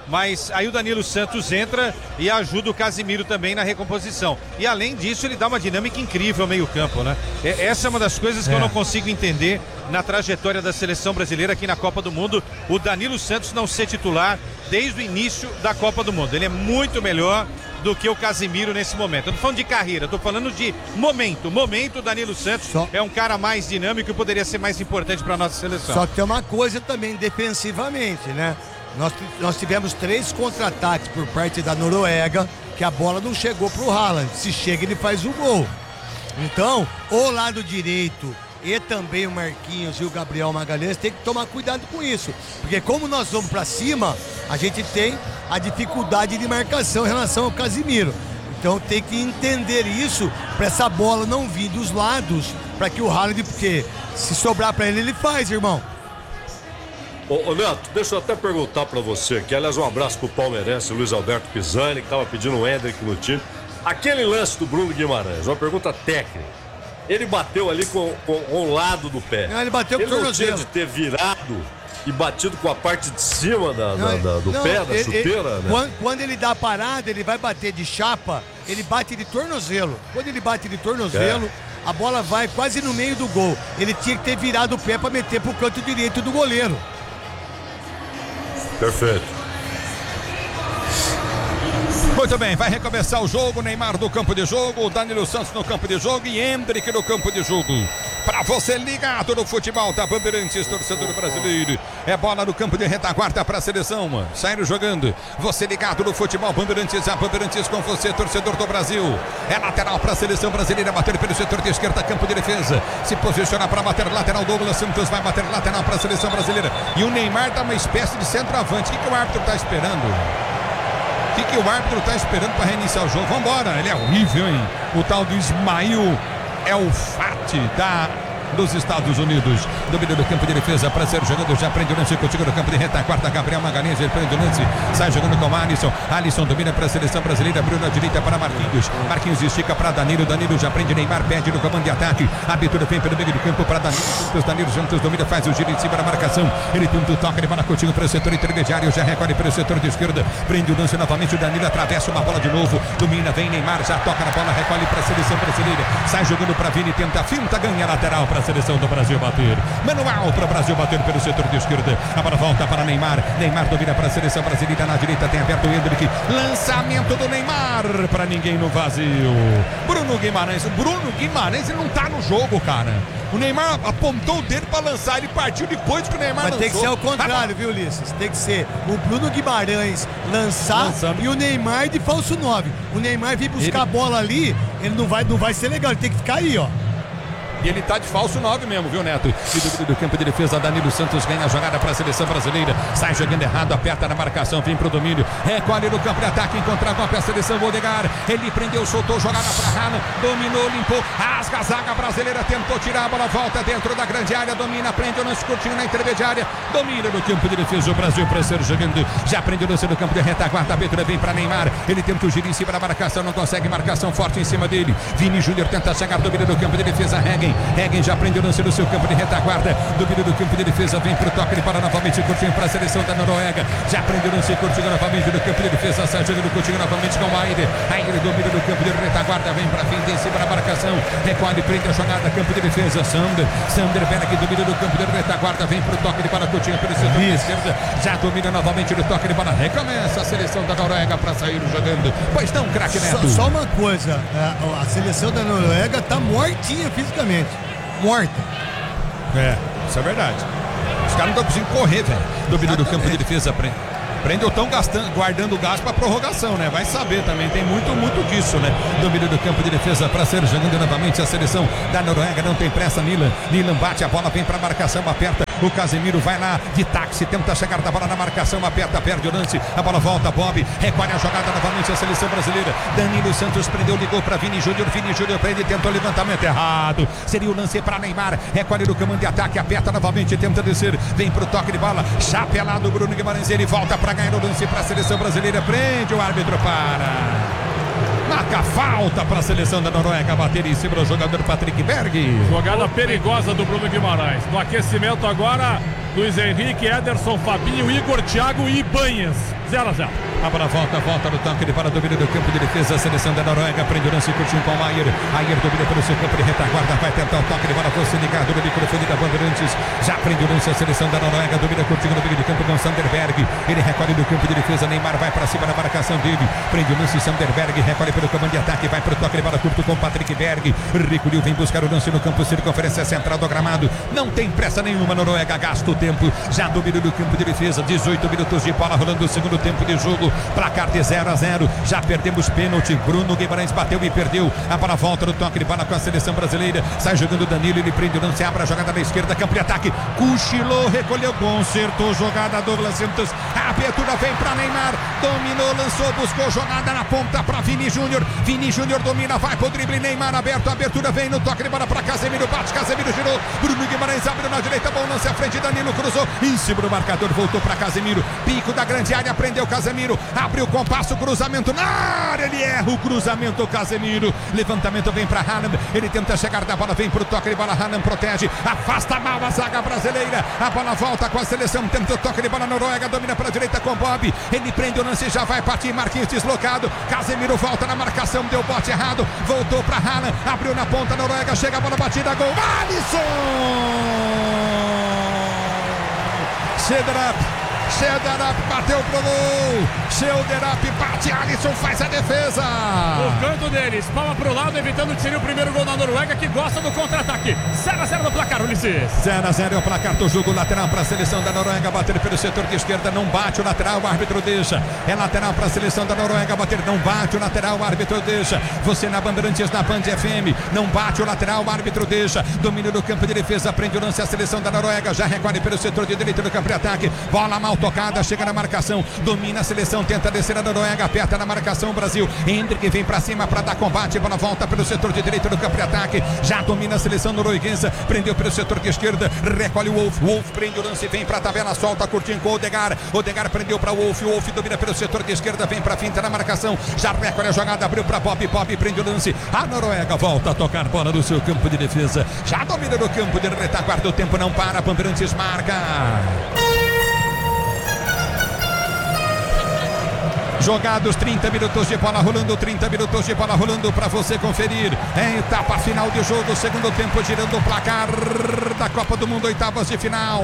H: mas aí o Danilo Santos entra e ajuda o Casimiro também na recomposição. E além disso, ele dá uma dinâmica incrível ao meio-campo, né? É, essa é uma das coisas que é. eu não consigo entender na trajetória da seleção brasileira aqui na Copa do Mundo. O Danilo Santos não ser titular desde o início da Copa do Mundo. Ele é muito melhor do que o Casimiro nesse momento. Eu não tô falando de carreira, tô falando de momento. Momento, o Danilo Santos Só... é um cara mais dinâmico e poderia ser mais importante para nossa seleção.
C: Só que tem uma coisa também defensivamente, né? Nós, nós tivemos três contra-ataques por parte da Noruega, que a bola não chegou pro Haaland. Se chega, ele faz o gol. Então, o lado direito e também o Marquinhos e o Gabriel Magalhães tem que tomar cuidado com isso. Porque como nós vamos para cima, a gente tem a dificuldade de marcação em relação ao Casimiro. Então tem que entender isso para essa bola não vir dos lados, para que o Haaland, porque se sobrar para ele, ele faz, irmão.
D: Ô, ô Neto, deixa eu até perguntar pra você aqui, aliás, um abraço pro palmeirense Luiz Alberto Pisani, que tava pedindo o Hendrick no time. Aquele lance do Bruno Guimarães, uma pergunta técnica. Ele bateu ali com, com, com o lado do pé.
C: Não, ele bateu com o tornozelo.
D: Ele não tinha de ter virado e batido com a parte de cima da, não, da, da, do não, pé, da ele, chuteira,
C: ele, né? Quando, quando ele dá a parada, ele vai bater de chapa, ele bate de tornozelo. Quando ele bate de tornozelo, é. a bola vai quase no meio do gol. Ele tinha que ter virado o pé pra meter pro canto direito do goleiro.
D: Perfeito.
E: Muito bem, vai recomeçar o jogo. Neymar no campo de jogo, Danilo Santos no campo de jogo e Hendrick no campo de jogo. Pra você ligado no futebol da Bandeirantes, torcedor brasileiro. É bola no campo de retaguarda pra seleção. Saindo jogando. Você ligado no futebol Bandeirantes, a Bandeirantes com você, torcedor do Brasil. É lateral pra seleção brasileira, bater pelo setor de esquerda, campo de defesa. Se posiciona pra bater lateral, Douglas Santos vai bater lateral pra seleção brasileira. E o Neymar dá uma espécie de centroavante. O que, que o árbitro tá esperando? O que, que o árbitro tá esperando para reiniciar o jogo? Vambora, ele é horrível, hein? O tal do Ismail é o Fati da... dos Estados Unidos. Domínio do campo de defesa para ser jogando. Já prende o lance contigo no campo de retaguarda. Gabriel Magalhães, ele prende o lance. Sai jogando com o Alisson. Alisson domina para a seleção brasileira. Abriu na direita para Marquinhos. Marquinhos estica para Danilo. Danilo já prende Neymar. Pede no comando de ataque. A abertura vem pelo meio do campo para Danilo Santos. Danilo Santos domina, faz o giro em cima da marcação. Ele tenta o toque. Ele vai contigo para o setor intermediário. Já recolhe para o setor de esquerda. Prende o lance novamente. O Danilo atravessa uma bola de novo. Domina, vem Neymar. Já toca na bola. Recolhe para a seleção brasileira. Sai jogando para Vini. Tenta a finta. Ganha lateral para a seleção do Brasil bater. Manual para o Brasil bater pelo setor de esquerda. A bola volta para Neymar. Neymar domina para a seleção brasileira na direita. Tem aberto o Hendrick. Lançamento do Neymar para ninguém no vazio. Bruno Guimarães. Bruno Guimarães, ele não tá no jogo, cara. O Neymar apontou o dedo para lançar. Ele partiu depois que o Neymar
C: Mas
E: lançou.
C: tem que ser ao contrário, viu, Ulisses? Tem que ser o Bruno Guimarães lançar Lançando. E o Neymar de falso nove. O Neymar vir buscar ele... a bola ali, ele não vai, não vai ser legal. Ele tem que ficar aí, ó.
E: E ele tá de falso nove mesmo, viu, Neto? E do, do campo de defesa, Danilo Santos ganha a jogada para a seleção brasileira. Sai jogando errado, aperta na marcação, vem pro domínio. Recolhe no campo de ataque, encontra com a seleção Odegaard. Ele prendeu, soltou, jogada para Haaland. Dominou, limpou, rasga a zaga brasileira. Tentou tirar a bola, volta dentro da grande área. Domina, prende o lance curtinho na intermediária. Domina no campo de defesa o Brasil para ser jogando. Já prende o lance no campo de retaguarda. A abertura vem para Neymar. Ele tenta o giro em cima da marcação, não consegue, marcação forte em cima dele. Vini Júnior tenta chegar, domina no campo de defesa. Regem. Regem já prende o lance no seu campo de retaguarda. Domínio do campo de defesa, vem pro toque, ele para novamente curtinho para a seleção da Noruega. Já prende o lance curtinho novamente no campo de defesa. Sai jogando curtinho novamente com o Aire. Aire domina no campo de retaguarda, vem pra frente em cima da marcação. Recolhe, prende a jogada, campo de defesa. Sander, Sander vem aqui, domina no campo de retaguarda, vem pro toque, ele para curtinho pelo setor de esquerda. Já domina novamente no toque, ele para. Recomeça a seleção da Noruega para sair jogando. Pois não, craque Neto.
C: Só, só uma coisa, a, a seleção da Noruega tá mortinha fisicamente. Morta.
E: É, isso é verdade. Os caras não estão conseguindo correr, velho. Domínio do campo de defesa, prende. Prende ou estão guardando gás para prorrogação, né? Vai saber também, tem muito, muito disso, né? Domínio do campo de defesa para ser jogando novamente a seleção da Noruega. Não tem pressa, Nilan. Nilan bate, a bola vem para marcação, aperta. O Casemiro vai lá de táxi, tenta chegar da bola na marcação, aperta, perde o lance. A bola volta, Bob, recolhe a jogada novamente a seleção brasileira. Danilo Santos prendeu, ligou para Vini Júnior. Vini Júnior prende, tentou levantamento errado. Seria o lance para Neymar. Recolhe no comando de ataque, aperta novamente, tenta descer. Vem pro toque de bola, chapelado o Bruno Guimarães. Ele volta para ganhar o lance para a seleção brasileira. Prende, o árbitro para. Marca falta para a seleção da Noruega. Bater em cima do jogador Patrick Berg.
F: Jogada perigosa do Bruno Guimarães. No aquecimento agora, Luiz Henrique, Ederson, Fabinho, Igor, Thiago e Ibanhas. zero a zero.
E: A bola volta, volta no toque de bola, domínio do campo de defesa, a seleção da Noruega, prende o lance, curtiu com o Ayer. Ayer domina pelo seu campo de retaguarda, vai tentar o toque de bola, você ligado no microfone da Bandeirantes. Já prende o lance, a seleção da Noruega, domina curtindo no meio de campo com Sanderberg. Ele recolhe no campo de defesa, Neymar vai para cima na marcação dele. Prende o lance, Sanderberg, recolhe pelo comando de ataque, vai para o toque de bola curto com Patrick Berg. Recolheu, vem buscar o lance no campo, circunferência central do gramado. Não tem pressa nenhuma, Noruega gasta o tempo. Já domina no campo de defesa, dezoito minutos de bola rolando o segundo tempo de jogo. Placar de zero a zero. Já perdemos pênalti. Bruno Guimarães bateu e perdeu. A bola volta no toque de bola com a seleção brasileira. Sai jogando Danilo, ele prende o lance, abre a jogada na esquerda, campo de ataque. Cochilou, recolheu, consertou jogada. Douglas Santos. A abertura vem para Neymar. Dominou, lançou, buscou jogada na ponta para Vini Júnior. Vini Júnior domina, vai pro drible. Neymar aberto, a abertura vem no toque de bola para Casemiro. Bate, Casemiro girou. Bruno Guimarães abriu na direita, bom lance à frente. Danilo cruzou em cima do marcador, voltou para Casemiro. Pico da grande área, prendeu Casemiro. Abriu o compasso, cruzamento na área, ele erra o cruzamento, Casemiro. Levantamento vem para Haaland, ele tenta chegar da bola, vem pro toque de bola, Haaland protege, afasta mal a zaga brasileira. A bola volta com a seleção, tenta o toque de bola, Noruega domina para a direita com Bob. Ele prende o lance, já vai partir, Marquinhos deslocado. Casemiro volta na marcação, deu bote errado, voltou para Haaland, abriu na ponta, Noruega chega a bola batida, gol. Alisson! Cederap, Cederap bateu pro gol. Cederap bate, Alisson faz a defesa.
F: O canto deles, palma pro lado, evitando que seria o primeiro gol da Noruega, que gosta do contra-ataque. zero a zero no placar, Ulisses.
E: zero a zero é o placar do jogo, lateral para a seleção da Noruega, bater pelo setor de esquerda, não bate o lateral, o árbitro deixa. É lateral para a seleção da Noruega, bater, não bate o lateral, o árbitro deixa. Você na Bandeirantes, na Band F M, não bate o lateral, o árbitro deixa. Domínio do campo de defesa, prende o lance a seleção da Noruega, já recolhe pelo setor de direito do campo de ataque. Bola mal tocada, chega na marcação, domina a seleção, tenta descer a Noruega, aperta na marcação, Brasil. Hendrick vem pra cima pra dar combate, bola volta pelo setor de direito do campo de ataque, já domina a seleção norueguesa, prendeu pelo setor de esquerda, recolhe o Wolf, Wolf prende o lance, vem pra tabela, solta, curtindo com o Odegaard, Odegaard prendeu pra Wolf, Wolf domina pelo setor de esquerda, vem pra finta na marcação, já recolhe a jogada, abriu pra Bob, Bob prende o lance, a Noruega volta a tocar bola no seu campo de defesa, já domina no campo de retaguarda, o tempo não para, Bandeirantes marca. Jogados trinta minutos de bola rolando, trinta minutos de bola rolando para você conferir. É etapa final de jogo, segundo tempo girando o placar da Copa do Mundo, oitavas de final.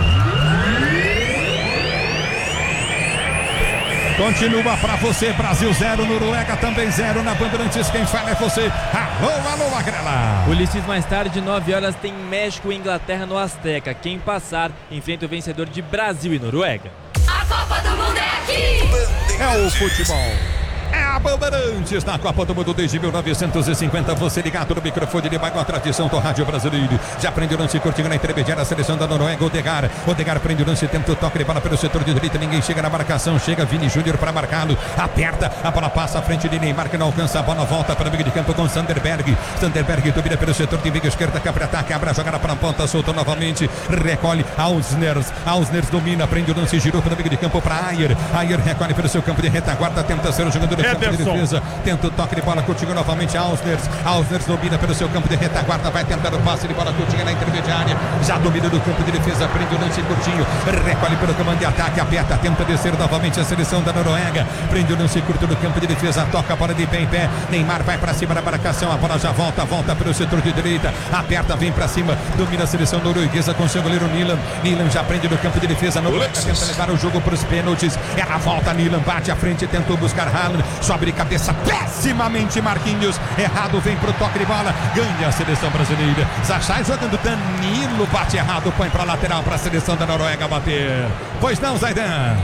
E: Continua para você, Brasil zero, Noruega também zero, na Bandeirantes quem fala é você. Alô, alô, Magrela.
I: Ulisses, mais tarde, nove horas, tem México e Inglaterra no Azteca. Quem passar enfrenta o vencedor de Brasil e Noruega.
G: A Copa do Mundo é aqui!
E: É o futebol. É a Bandeirantes na Copa do Mundo desde mil novecentos e cinquenta. Você ligado no microfone de com a tradição do rádio brasileiro. Já prende o lance curtinho na intermediária a seleção da Noruega. Odegaard. Odegaard prende o lance, tenta o toque de bola pelo setor de direita. Ninguém chega na marcação. Chega Vini Júnior para marcá-lo. Aperta. A bola passa à frente de Neymar que não alcança. A bola volta para o meio de campo com Sanderberg. Sanderberg domina pelo setor de meio esquerda. Capra ataque. Abre a jogada para a ponta. Soltou novamente. Recolhe. Ausners. Ausners domina. Prende o lance. Girou para o meio de campo para Ayer. Ayer recolhe pelo seu campo de retaguarda. Tenta ser o jogador. Campo de defesa, tenta o toque de bola, curtinho novamente Ausners, Ausners domina pelo seu campo de retaguarda, vai tentar o passe de bola curtinha na intermediária, já domina do campo de defesa, prende o lance curtinho, recolhe pelo comando de ataque, aperta, tenta descer novamente a seleção da Noruega, prende o lance curto no campo de defesa, toca a bola de pé em pé, Neymar vai pra cima da marcação, a bola já volta, volta pelo setor de direita, aperta, vem pra cima, domina a seleção norueguesa com seu goleiro Nilan, Nilan já prende no campo de defesa, Noruega tenta levar o jogo pros pênaltis, ela volta, Nilan bate à frente, tentou buscar Haaland, sobe de cabeça pessimamente Marquinhos, errado, vem pro toque de bola, ganha a seleção brasileira, Zachai jogando, Danilo bate errado, põe pra lateral pra seleção da Noruega bater, pois não, Zaidan?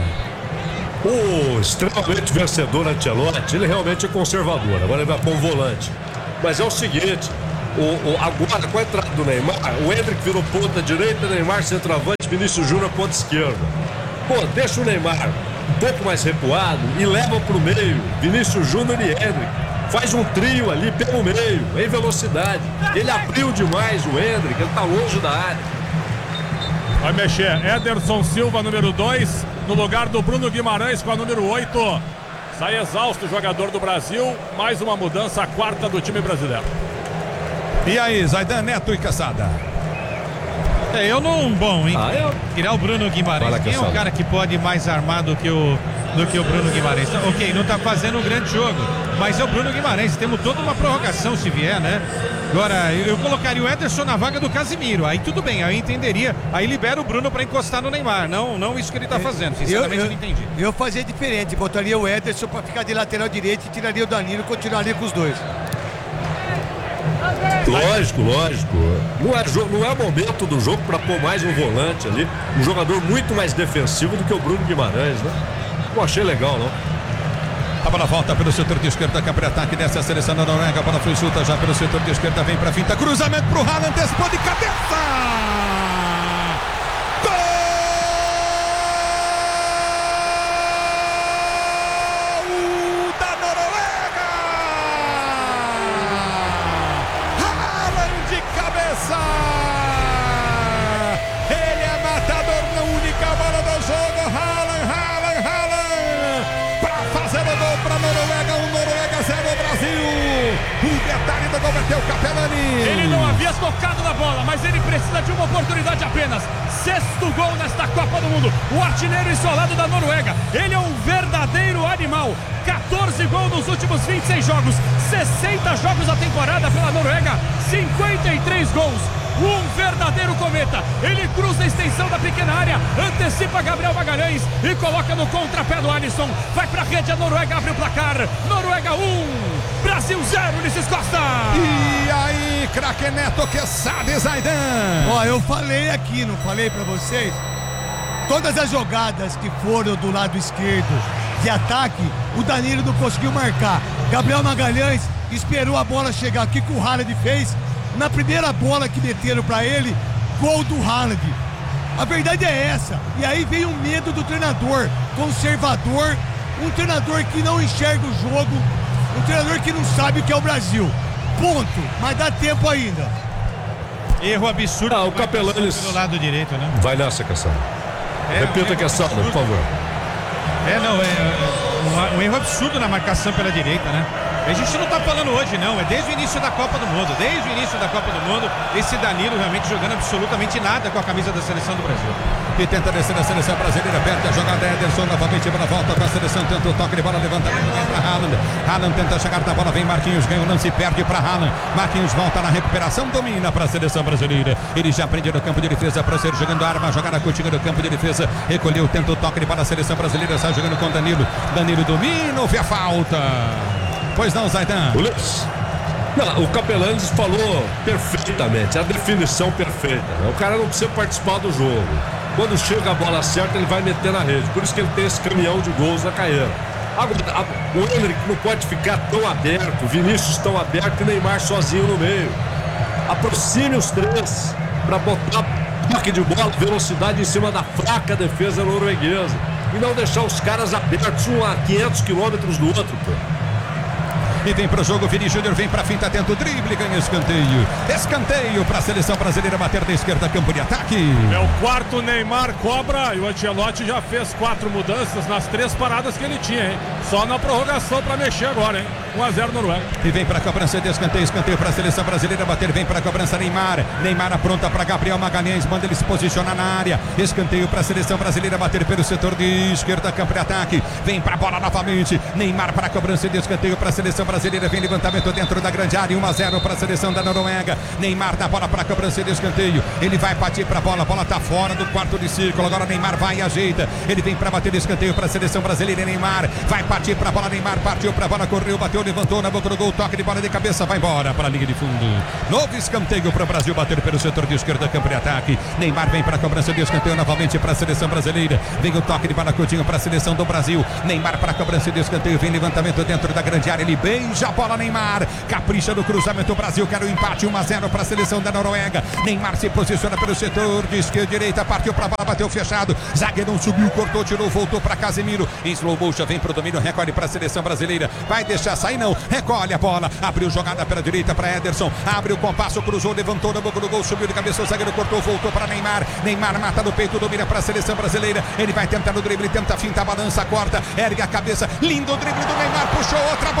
D: O extremamente vencedor Ancelotti, ele realmente é conservador, agora ele vai pôr um volante, mas é o seguinte, o, o, agora com a entrada do Neymar, o Hendrick virou ponta direita, Neymar centroavante, Vinícius Júnior ponta esquerda, pô, deixa o Neymar um pouco mais recuado e leva pro meio Vinícius Júnior e Hendrick, faz um trio ali pelo meio, em velocidade, ele abriu demais o Hendrick, ele tá longe da área.
F: Vai mexer, Ederson Silva, número dois, no lugar do Bruno Guimarães com a número oito, sai exausto o jogador do Brasil, mais uma mudança, a quarta do time brasileiro.
E: E aí, Zaidan, Neto e Caçada?
H: É, eu não, bom, hein?
A: Ah, eu...
H: Tirar o Bruno Guimarães.
D: Fala,
H: Quem é um cara que pode ir mais armado do que o, do que o Bruno Guimarães? Então, ok, não tá fazendo um grande jogo, mas é o Bruno Guimarães. Temos toda uma prorrogação se vier, né? Agora, eu, eu colocaria o Ederson na vaga do Casimiro. Aí tudo bem, aí eu entenderia. Aí libera o Bruno pra encostar no Neymar. Não, não isso que ele tá fazendo. Sinceramente, eu, eu, eu não entendi.
C: Eu fazia diferente. Botaria o Ederson pra ficar de lateral direito e tiraria o Danilo e continuaria com os dois.
D: Lógico, lógico. Não é, jogo, não é momento do jogo para pôr mais um volante ali. Um jogador muito mais defensivo do que o Bruno Guimarães, né? Não achei legal, não.
E: A bola volta pelo setor de esquerda, campo de ataque dessa seleção da Noruega. A bola foi solta já pelo setor de esquerda, vem pra finta. Cruzamento pro Haaland, antecipou de cabeça!
F: O Capelani. Ele não havia tocado na bola, mas ele precisa de uma oportunidade apenas. Sexto gol nesta Copa do Mundo. O artilheiro isolado da Noruega. Ele é um verdadeiro animal. quatorze gols nos últimos vinte e seis jogos. sessenta jogos a temporada pela Noruega. cinquenta e três gols. Um verdadeiro cometa. Ele cruza a extensão da pequena área, antecipa Gabriel Magalhães e coloca no contrapé do Alisson. Vai pra rede, a Noruega abre o placar. Noruega um, Brasil zero, Ulisses Costa.
E: E aí, craque Neto, que sabe, Zaidan?
C: Ó, eu falei aqui, não falei pra vocês? Todas as jogadas que foram do lado esquerdo de ataque, o Danilo não conseguiu marcar. Gabriel Magalhães esperou a bola chegar. O que o Haaland fez? Na primeira bola que meteram pra ele, gol do Haaland. A verdade é essa. E aí vem o medo do treinador conservador, um treinador que não enxerga o jogo, um treinador que não sabe o que é o Brasil. Ponto. Mas dá tempo ainda.
H: Erro absurdo.
D: Ah, o Capelani
H: pelo lado direito, né?
D: Vai nessa, Cassandra.
H: É,
D: Repita
H: um
D: que é salva, por favor.
H: É, não, é um, um erro absurdo na marcação pela direita, né? A gente não tá falando hoje, não, é desde o início da Copa do Mundo, desde o início da Copa do Mundo, esse Danilo realmente jogando absolutamente nada com a camisa da seleção do Brasil.
E: E tenta descer a seleção brasileira, perto a jogada, Ederson novamente para a volta para a seleção, tenta o toque de bola, levantamento para Haaland. Haaland tenta chegar na bola, vem Marquinhos, ganha o lance e perde para Haaland. Marquinhos volta na recuperação, domina para a seleção brasileira. Ele já prende no campo de defesa para ser jogando arma, jogada continua no campo de defesa, recolheu, tenta o toque de bola, a seleção brasileira sai jogando com Danilo. Danilo domina, ouve a falta. Pois não, Zaidan.
D: Não, o Capelani falou perfeitamente, a definição perfeita, né? O cara não precisa participar do jogo. Quando chega a bola certa, ele vai meter na rede. Por isso que ele tem esse caminhão de gols na carreira. Agora, a, o Endrick não pode ficar tão aberto, Vinícius tão aberto e Neymar sozinho no meio. Aproxime os três para botar toque de bola, velocidade em cima da fraca defesa norueguesa. E não deixar os caras abertos um a quinhentos quilômetros do outro, pô.
E: E vem pro jogo, Vini Júnior vem pra finta, tenta o drible, ganha escanteio. Escanteio pra seleção brasileira bater da esquerda, campo de ataque.
F: É o quarto Neymar cobra e o Ancelotti já fez quatro mudanças nas três paradas que ele tinha, hein? Só na prorrogação pra mexer agora, hein? um a zero Noruega.
E: E vem pra cobrança de escanteio, escanteio pra seleção brasileira bater, vem pra cobrança Neymar. Neymar apronta pra Gabriel Magalhães, manda ele se posicionar na área. Escanteio pra seleção brasileira bater pelo setor de esquerda, campo de ataque. Vem pra bola novamente. Neymar pra cobrança de escanteio pra seleção brasileira, vem levantamento dentro da grande área, um a zero para a seleção da Noruega. Neymar dá bola para a cobrança de escanteio, ele vai partir para a bola, a bola está fora do quarto de círculo, agora Neymar vai e ajeita, ele vem para bater de escanteio para a seleção brasileira. Neymar vai partir para a bola, Neymar partiu para a bola, correu, bateu, levantou na boca do gol, toque de bola de cabeça, vai embora para a linha de fundo. Novo escanteio para o Brasil bater pelo setor de esquerda, campo de ataque. Neymar vem para a cobrança de escanteio novamente para a seleção brasileira, vem o toque de bola curtinho para a seleção do Brasil. Neymar para a cobrança de escanteio, vem levantamento dentro da grande área, ele beija a bola, Neymar capricha no cruzamento, o Brasil quer o empate, um a zero para a seleção da Noruega. Neymar se posiciona pelo setor de esquerda, direita, partiu para a bola, bateu fechado, zagueirão subiu, cortou, tirou, voltou para Casemiro, em slow motion, vem para o domínio, recolhe para a seleção brasileira, vai deixar sair não, recolhe a bola, abriu jogada pela direita para Ederson, abre o compasso, cruzou, levantou na boca do gol, subiu de cabeça, o zagueiro cortou, voltou para Neymar, Neymar mata no peito, domina para a seleção brasileira, ele vai tentar no drible, tenta finta, balança, corta, ergue a cabeça, lindo drible do Neymar, puxou outra boa jogada,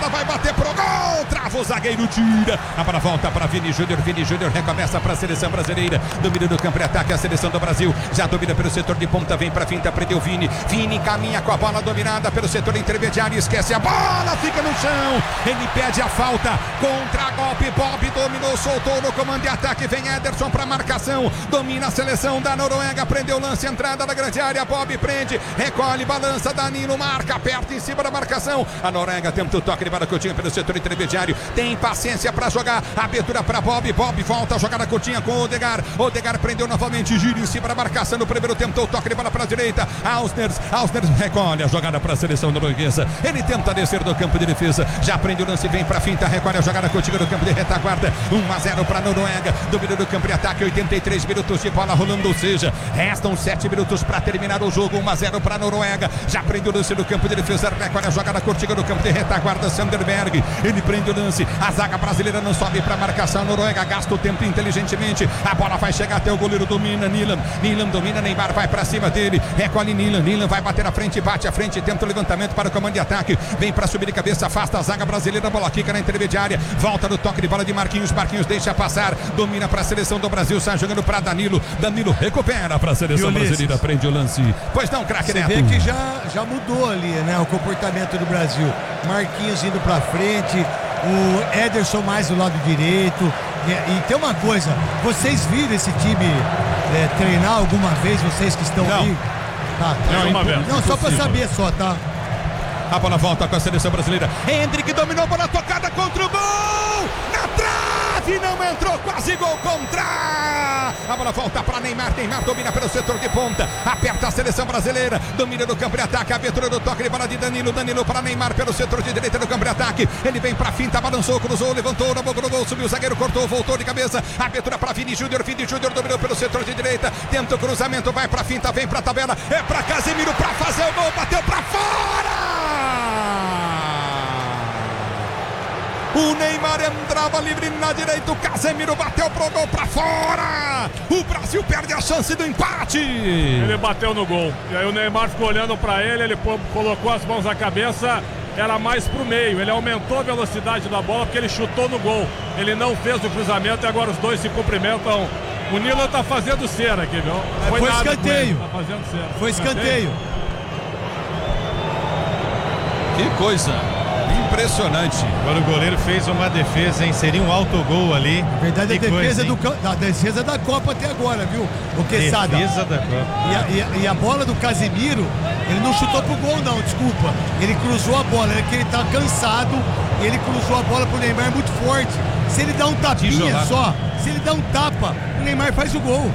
E: bola vai bater pro gol, trava o zagueiro, tira. A bola volta para Vini Júnior, Vini Júnior recomeça para a seleção brasileira. Domina do campo e ataque a seleção do Brasil. Já domina pelo setor de ponta, vem para finta, prendeu Vini. Vini caminha com a bola dominada pelo setor intermediário, esquece a bola, fica no chão. Ele pede a falta, contra golpe, Bob dominou, soltou no comando de ataque, vem Ederson para marcação. Domina a seleção da Noruega, prendeu o lance, entrada da grande área, Bob prende, recolhe, balança, Danilo marca, aperta em cima da marcação. A Noruega tenta o toque de bola curtinha pelo setor intermediário, tem paciência para jogar, abertura para Bob, Bob volta a jogada curtinha com o Odegaard, Odegaard prendeu novamente, gira em cima da marcação, no primeiro tentou o toque de bola para a direita, Ausners, Ausners recolhe a jogada para a seleção norueguesa, ele tenta descer do campo de defesa, já prende o lance, vem para a finta, recolhe a jogada curtinha no campo de retaguarda, um a zero para a Noruega, domínio do campo de ataque, oitenta e três minutos de bola rolando, ou seja, restam sete minutos para terminar o jogo, um a zero para a Noruega, já prende o lance no campo de defesa, recolhe a jogada curtinha no campo de retaguarda, Sanderberg, ele prende o lance, a zaga brasileira não sobe para marcação, a Noruega gasta o tempo inteligentemente, a bola vai chegar até o goleiro, domina Nilan, Nilan domina, Neymar vai para cima dele, recolhe Nilan, Nilan vai bater na frente, bate à frente, tenta o levantamento para o comando de ataque, vem para subir de cabeça, afasta a zaga brasileira, a bola quica na intermediária, volta no toque de bola de Marquinhos, Marquinhos deixa passar, domina para a seleção do Brasil, sai jogando para Danilo, Danilo recupera para a seleção brasileira, prende o lance, pois não, craque Neto.
C: Você vê que já, já mudou ali, né, o comportamento do Brasil, Marquinhos indo para frente, o Ederson mais do lado direito, e, e tem uma coisa, vocês viram esse time é, treinar alguma vez, vocês que estão
E: não.
C: aí? Tá, tá.
E: Não, uma vez.
C: Não, só para saber só, tá?
E: A bola volta com a seleção brasileira. Hendrick dominou, bola tocada contra o gol. Na trave, não entrou, quase gol contra. A bola volta para Neymar. Neymar domina pelo setor de ponta. Aperta a seleção brasileira. Domina no campo de ataque. Abertura do toque de bola de Danilo. Danilo para Neymar pelo setor de direita do campo de ataque. Ele vem para a finta, balançou, cruzou, levantou, na boca do gol, subiu o zagueiro, cortou, voltou de cabeça. Abertura para Vini Júnior. Vini Júnior dominou pelo setor de direita. Tenta o cruzamento, vai para a finta, vem para a tabela. É para Casemiro para fazer o gol. Bateu para fora. O Neymar entrava livre na direita, o Casemiro bateu pro gol pra fora. O Brasil perde a chance do empate.
F: Ele bateu no gol. E aí o Neymar ficou olhando pra ele, ele colocou as mãos na cabeça, era mais pro meio. Ele aumentou a velocidade da bola porque ele chutou no gol. Ele não fez o cruzamento e agora os dois se cumprimentam. O Nilo tá fazendo cera aqui, viu?
C: Foi, Foi escanteio.
F: Tá fazendo cera.
C: Foi escanteio.
E: Que coisa impressionante.
H: Agora o goleiro fez uma defesa, hein? Seria um autogol ali.
C: Na verdade,
H: que
C: a defesa,
H: coisa,
C: do, da defesa da Copa até agora, viu? O Quesada.
H: Defesa da Copa.
C: E a, e, a, e a bola do Casemiro, ele não chutou pro gol, não, desculpa. Ele cruzou a bola, é que ele tá cansado. E ele cruzou a bola pro Neymar muito forte. Se ele dá um tapinha
E: Tijolado.
C: só, se ele dá um tapa, o Neymar faz o gol.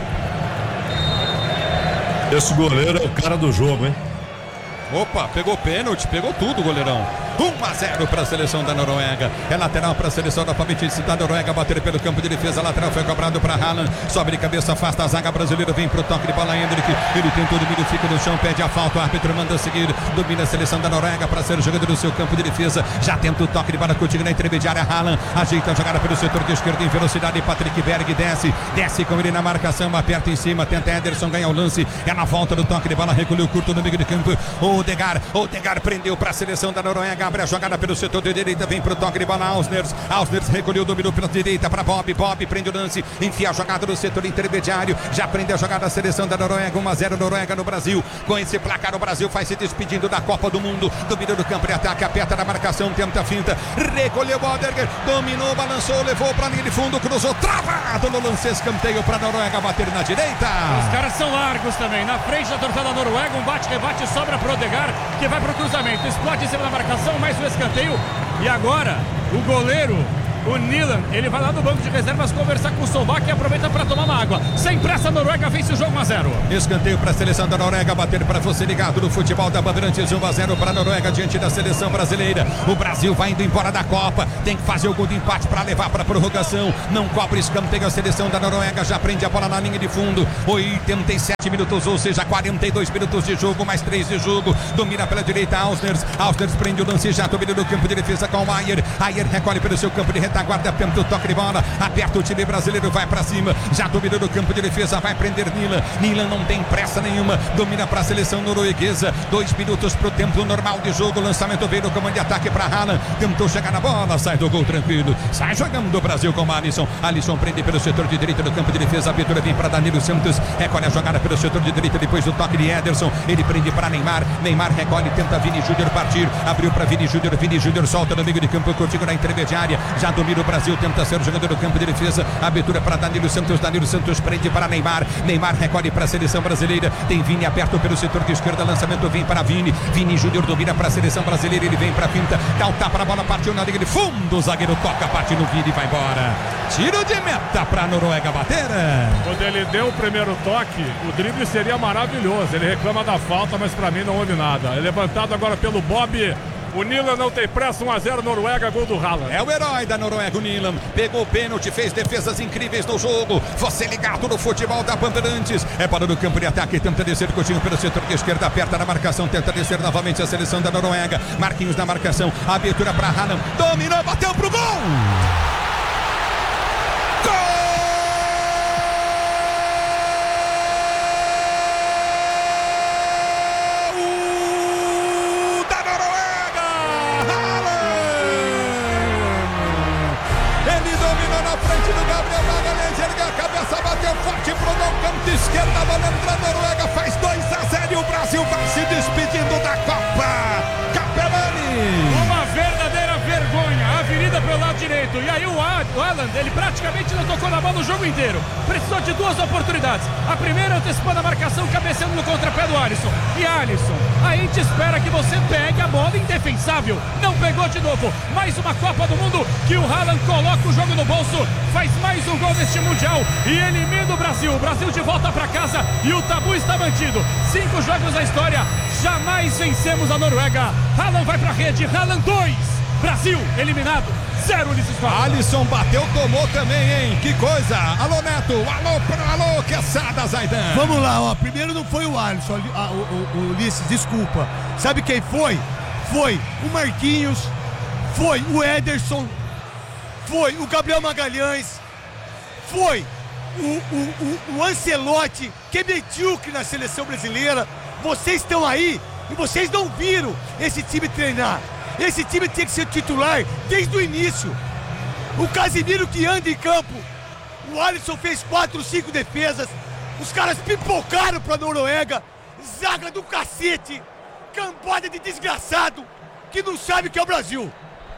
D: Esse goleiro é o cara do jogo, hein?
E: Opa, pegou pênalti, pegou tudo, goleirão. um a zero para a seleção da Noruega. É lateral para a seleção novamente da Noruega. Bater pelo campo de defesa. Lateral foi cobrado para Haaland. Sobe de cabeça, afasta a zaga brasileira. Vem pro toque de bola, Hendrick. Ele tentou o domínio, fica no chão, pede a falta. O árbitro manda seguir. Domina a seleção da Noruega para ser jogador no seu campo de defesa. Já tenta o toque de bola contigo na intermediária. Haaland ajeita a jogada pelo setor de esquerda em velocidade. Patrick Berg desce, desce com ele na marcação. Aperta em cima, tenta Ederson ganhar o lance. É na volta do toque de bola. Recolheu curto no meio de campo. Odegaard, Odegaard prendeu para a seleção da Noruega. Abre a jogada pelo setor de direita, vem pro toque de bola, Ausners, Ausners recolheu, dominou pela direita para Bob, Bob prende o lance, enfia a jogada no setor intermediário, já prende a jogada da seleção da Noruega, um a zero Noruega no Brasil, com esse placar o Brasil vai se despedindo da Copa do Mundo, domina do campo de ataque, aperta na marcação, tenta a finta, recolheu Odegaard, dominou, balançou, levou pra linha de fundo, cruzou, travado no lance, escanteio pra Noruega bater na direita.
F: Os caras são largos também, na frente da torcida da Noruega, um bate-rebate, sobra pro Odegaard, que vai pro cruzamento, explode em cima da marcação, mais um escanteio. E agora, o goleiro, o Nilan, ele vai lá no banco de reservas conversar com o Solbach e aproveita para tomar uma água. Sem pressa, a Noruega vence o jogo um a zero.
E: Escanteio para a seleção da Noruega, bater para você ligado no futebol da Bandeirantes, um a zero para a Noruega diante da seleção brasileira. O Brasil vai indo embora da Copa, tem que fazer o gol de empate para levar para a prorrogação. Não cobre escanteio, a seleção da Noruega já prende a bola na linha de fundo. oitenta e sete minutos, ou seja, quarenta e dois minutos de jogo, mais três de jogo. Domina pela direita, Ausners. Ausners prende o lance, já domina no campo de defesa com o Ayer. Ayer recolhe pelo seu campo de retaguarda, tenta o toque de bola, aperta o time brasileiro, vai pra cima, já dominou no campo de defesa, vai prender Nilan. Nilan não tem pressa nenhuma, domina pra seleção norueguesa. Dois minutos pro tempo normal de jogo. Lançamento veio no comando de ataque pra Haaland. Tentou chegar na bola, sai do gol tranquilo. Sai jogando o Brasil com o Alisson. Alisson prende pelo setor de direita do campo de defesa. A abertura vem para Danilo Santos. Recolhe a jogada pelo setor de direita depois do toque de Ederson. Ele prende para Neymar. Neymar recolhe, tenta Vini Júnior partir. Abriu para Vini Júnior. Vini Júnior solta no meio de campo, contigo na intermediária. Já domina o Brasil, tenta ser o jogador do campo de defesa. Abertura para Danilo Santos. Danilo Santos prende para Neymar. Neymar recolhe para a seleção brasileira. Tem Vini aberto pelo setor de esquerda. Lançamento vem para Vini. Vini Júnior domina para a seleção brasileira. Ele vem para a finta. Dá o tapa na bola. Partiu na linha de fundo. O zagueiro toca, parte no Vini e vai embora. Tiro de meta para a Noruega bater.
F: Quando ele deu o primeiro toque, o drible seria maravilhoso. Ele reclama da falta, mas para mim não houve nada. É levantado agora pelo Bob. O Nilan não tem pressa, um a zero Noruega, gol do Haaland.
E: É o herói da Noruega, o Nilan. Pegou o pênalti, fez defesas incríveis no jogo. Você ligado no futebol da Bandeirantes. É para o campo de ataque, tenta descer Coutinho pelo setor de esquerda, aperta na marcação, tenta descer novamente a seleção da Noruega. Marquinhos na marcação, abertura para Haaland. Dominou, bateu pro gol! Esquerda, bola entra, a Noruega faz dois a zero e o Brasil vai se despedindo da Copa. Capelani!
F: Uma verdadeira vergonha, avenida pelo lado direito. E aí o Haaland, ele praticamente não tocou na bola o jogo inteiro. Precisou de duas oportunidades. A primeira antecipando a marcação, cabeceando no contrapé do Alisson. E Alisson, a gente espera que você pegue a bola indefensável. Não pegou de novo. Mais uma Copa do Mundo que o Haaland coloca o jogo no bolso. Faz mais um gol neste Mundial e elimina o Brasil. O Brasil de volta para casa e o tabu está mantido. Cinco jogos na história, jamais vencemos a Noruega. Haaland vai para a rede, Haaland dois. Brasil eliminado, zero Ulisses Costa.
E: Alisson bateu, tomou também, hein? Que coisa! Alô, Neto! Alô, alô, Quesada, Zaidan!
C: Vamos lá, ó. Primeiro não foi o Alisson, o, o, o Ulisses, desculpa. Sabe quem foi? Foi o Marquinhos, foi o Ederson, foi o Gabriel Magalhães, foi o, o, o, o Ancelotti, que metiu que na seleção brasileira. Vocês estão aí e vocês não viram esse time treinar. Esse time tinha que ser titular desde o início. O Casemiro que anda em campo. O Alisson fez quatro, cinco defesas. Os caras pipocaram pra Noruega. Zaga do cacete. Cambada de desgraçado que não sabe o que é o Brasil.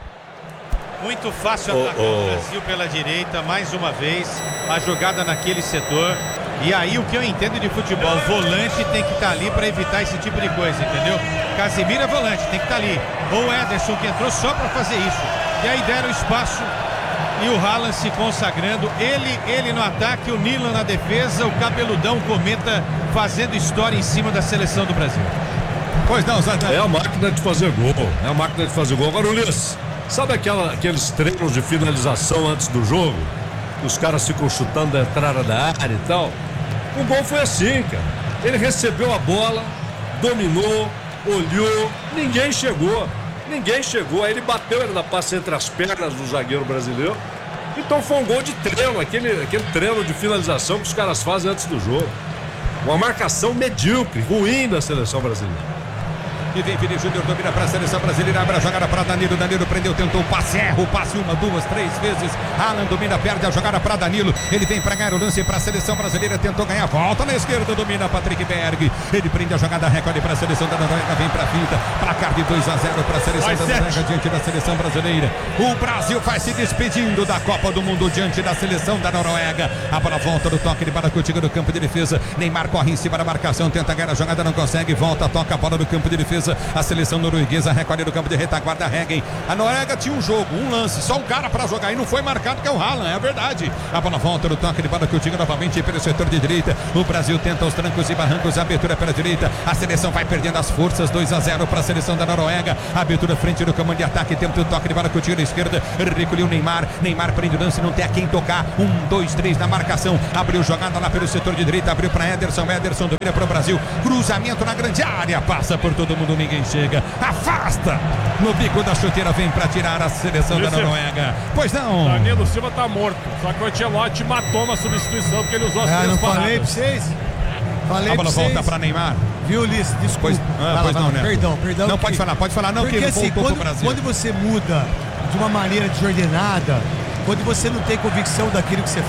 H: Muito fácil
D: Oh,
H: atacar
D: oh.
H: o Brasil pela direita, mais uma vez, a jogada naquele setor. E aí o que eu entendo de futebol, volante tem que estar ali para evitar esse tipo de coisa, entendeu? Casemiro é volante, tem que estar ali. Ou o Ederson que entrou só para fazer isso. E aí deram espaço e o Haaland se consagrando. Ele, ele no ataque, o Nilan na defesa, o cabeludão Cometa fazendo história em cima da seleção do Brasil.
E: Pois não, Zaidan.
D: É a máquina de fazer gol. É a máquina de fazer gol. Agora, Ulisses, sabe aquela, aqueles treinos de finalização antes do jogo? Os caras ficam chutando a entrada da área e tal. O gol foi assim, cara. Ele recebeu a bola, dominou, olhou, ninguém chegou. Ninguém chegou. Aí ele bateu, ele na passe entre as pernas do zagueiro brasileiro. Então foi um gol de treino, aquele, aquele treino de finalização que os caras fazem antes do jogo. Uma marcação medíocre, ruim da seleção brasileira.
E: E vem Vini Júnior, domina para a seleção brasileira, abre a jogada para Danilo, Danilo prendeu, tentou o passe, erra o passe uma, duas, três vezes, Haaland domina, perde a jogada para Danilo, ele vem para ganhar o lance para a seleção brasileira, tentou ganhar, volta na esquerda, domina Patrick Berg, ele prende a jogada, recolhe para a seleção da Noruega, vem para a finta, placar de dois a zero para a seleção
F: Vai
E: da
F: sete.
E: Noruega diante da seleção brasileira. O Brasil vai se despedindo da Copa do Mundo diante da seleção da Noruega. A bola volta do toque de bola contigo no campo de defesa, Neymar corre em cima da marcação, tenta ganhar a jogada, não consegue, volta, toca a bola no campo de defesa. A seleção norueguesa recolhe no campo de retaguarda, Heggen. A Noruega tinha um jogo, um lance, só um cara para jogar e não foi marcado, que é o Haaland, é verdade. A bola volta no toque de bola que eu digo novamente pelo setor de direita. O Brasil tenta os trancos e barrancos, a abertura pela direita. A seleção vai perdendo as forças, dois a zero para a seleção da Noruega. A abertura frente do comando de ataque, tenta o toque de bola que eu digo na esquerda. Recolheu o Neymar, Neymar prende o lance, não tem a quem tocar. Um, dois, três na marcação. Abriu jogada lá pelo setor de direita, abriu para Ederson. Ederson domina para o Brasil. Cruzamento na grande área, passa por todo mundo. quando ninguém chega. Afasta! No bico da chuteira vem pra tirar a seleção da Noruega. Pois não.
F: Danilo Silva tá morto. Só que o Ancelotti matou uma substituição porque ele usou as
C: Ah,
F: três
C: não
F: paradas.
C: falei pra vocês? Falei
E: A bola
C: pra vocês.
E: volta pra Neymar.
C: Viu, Ulisses? Desculpa.
E: Pois, ah,
C: Vai lá,
E: pois
C: vai
E: não,
C: lá.
E: Neto.
C: Perdão, perdão.
E: Não,
C: que-
E: pode falar, pode falar. Não,
C: Porque
E: que ele
C: assim,
E: voltou
C: quando,
E: pro Brasil.
C: quando você muda de uma maneira desordenada, quando você não tem convicção daquilo que você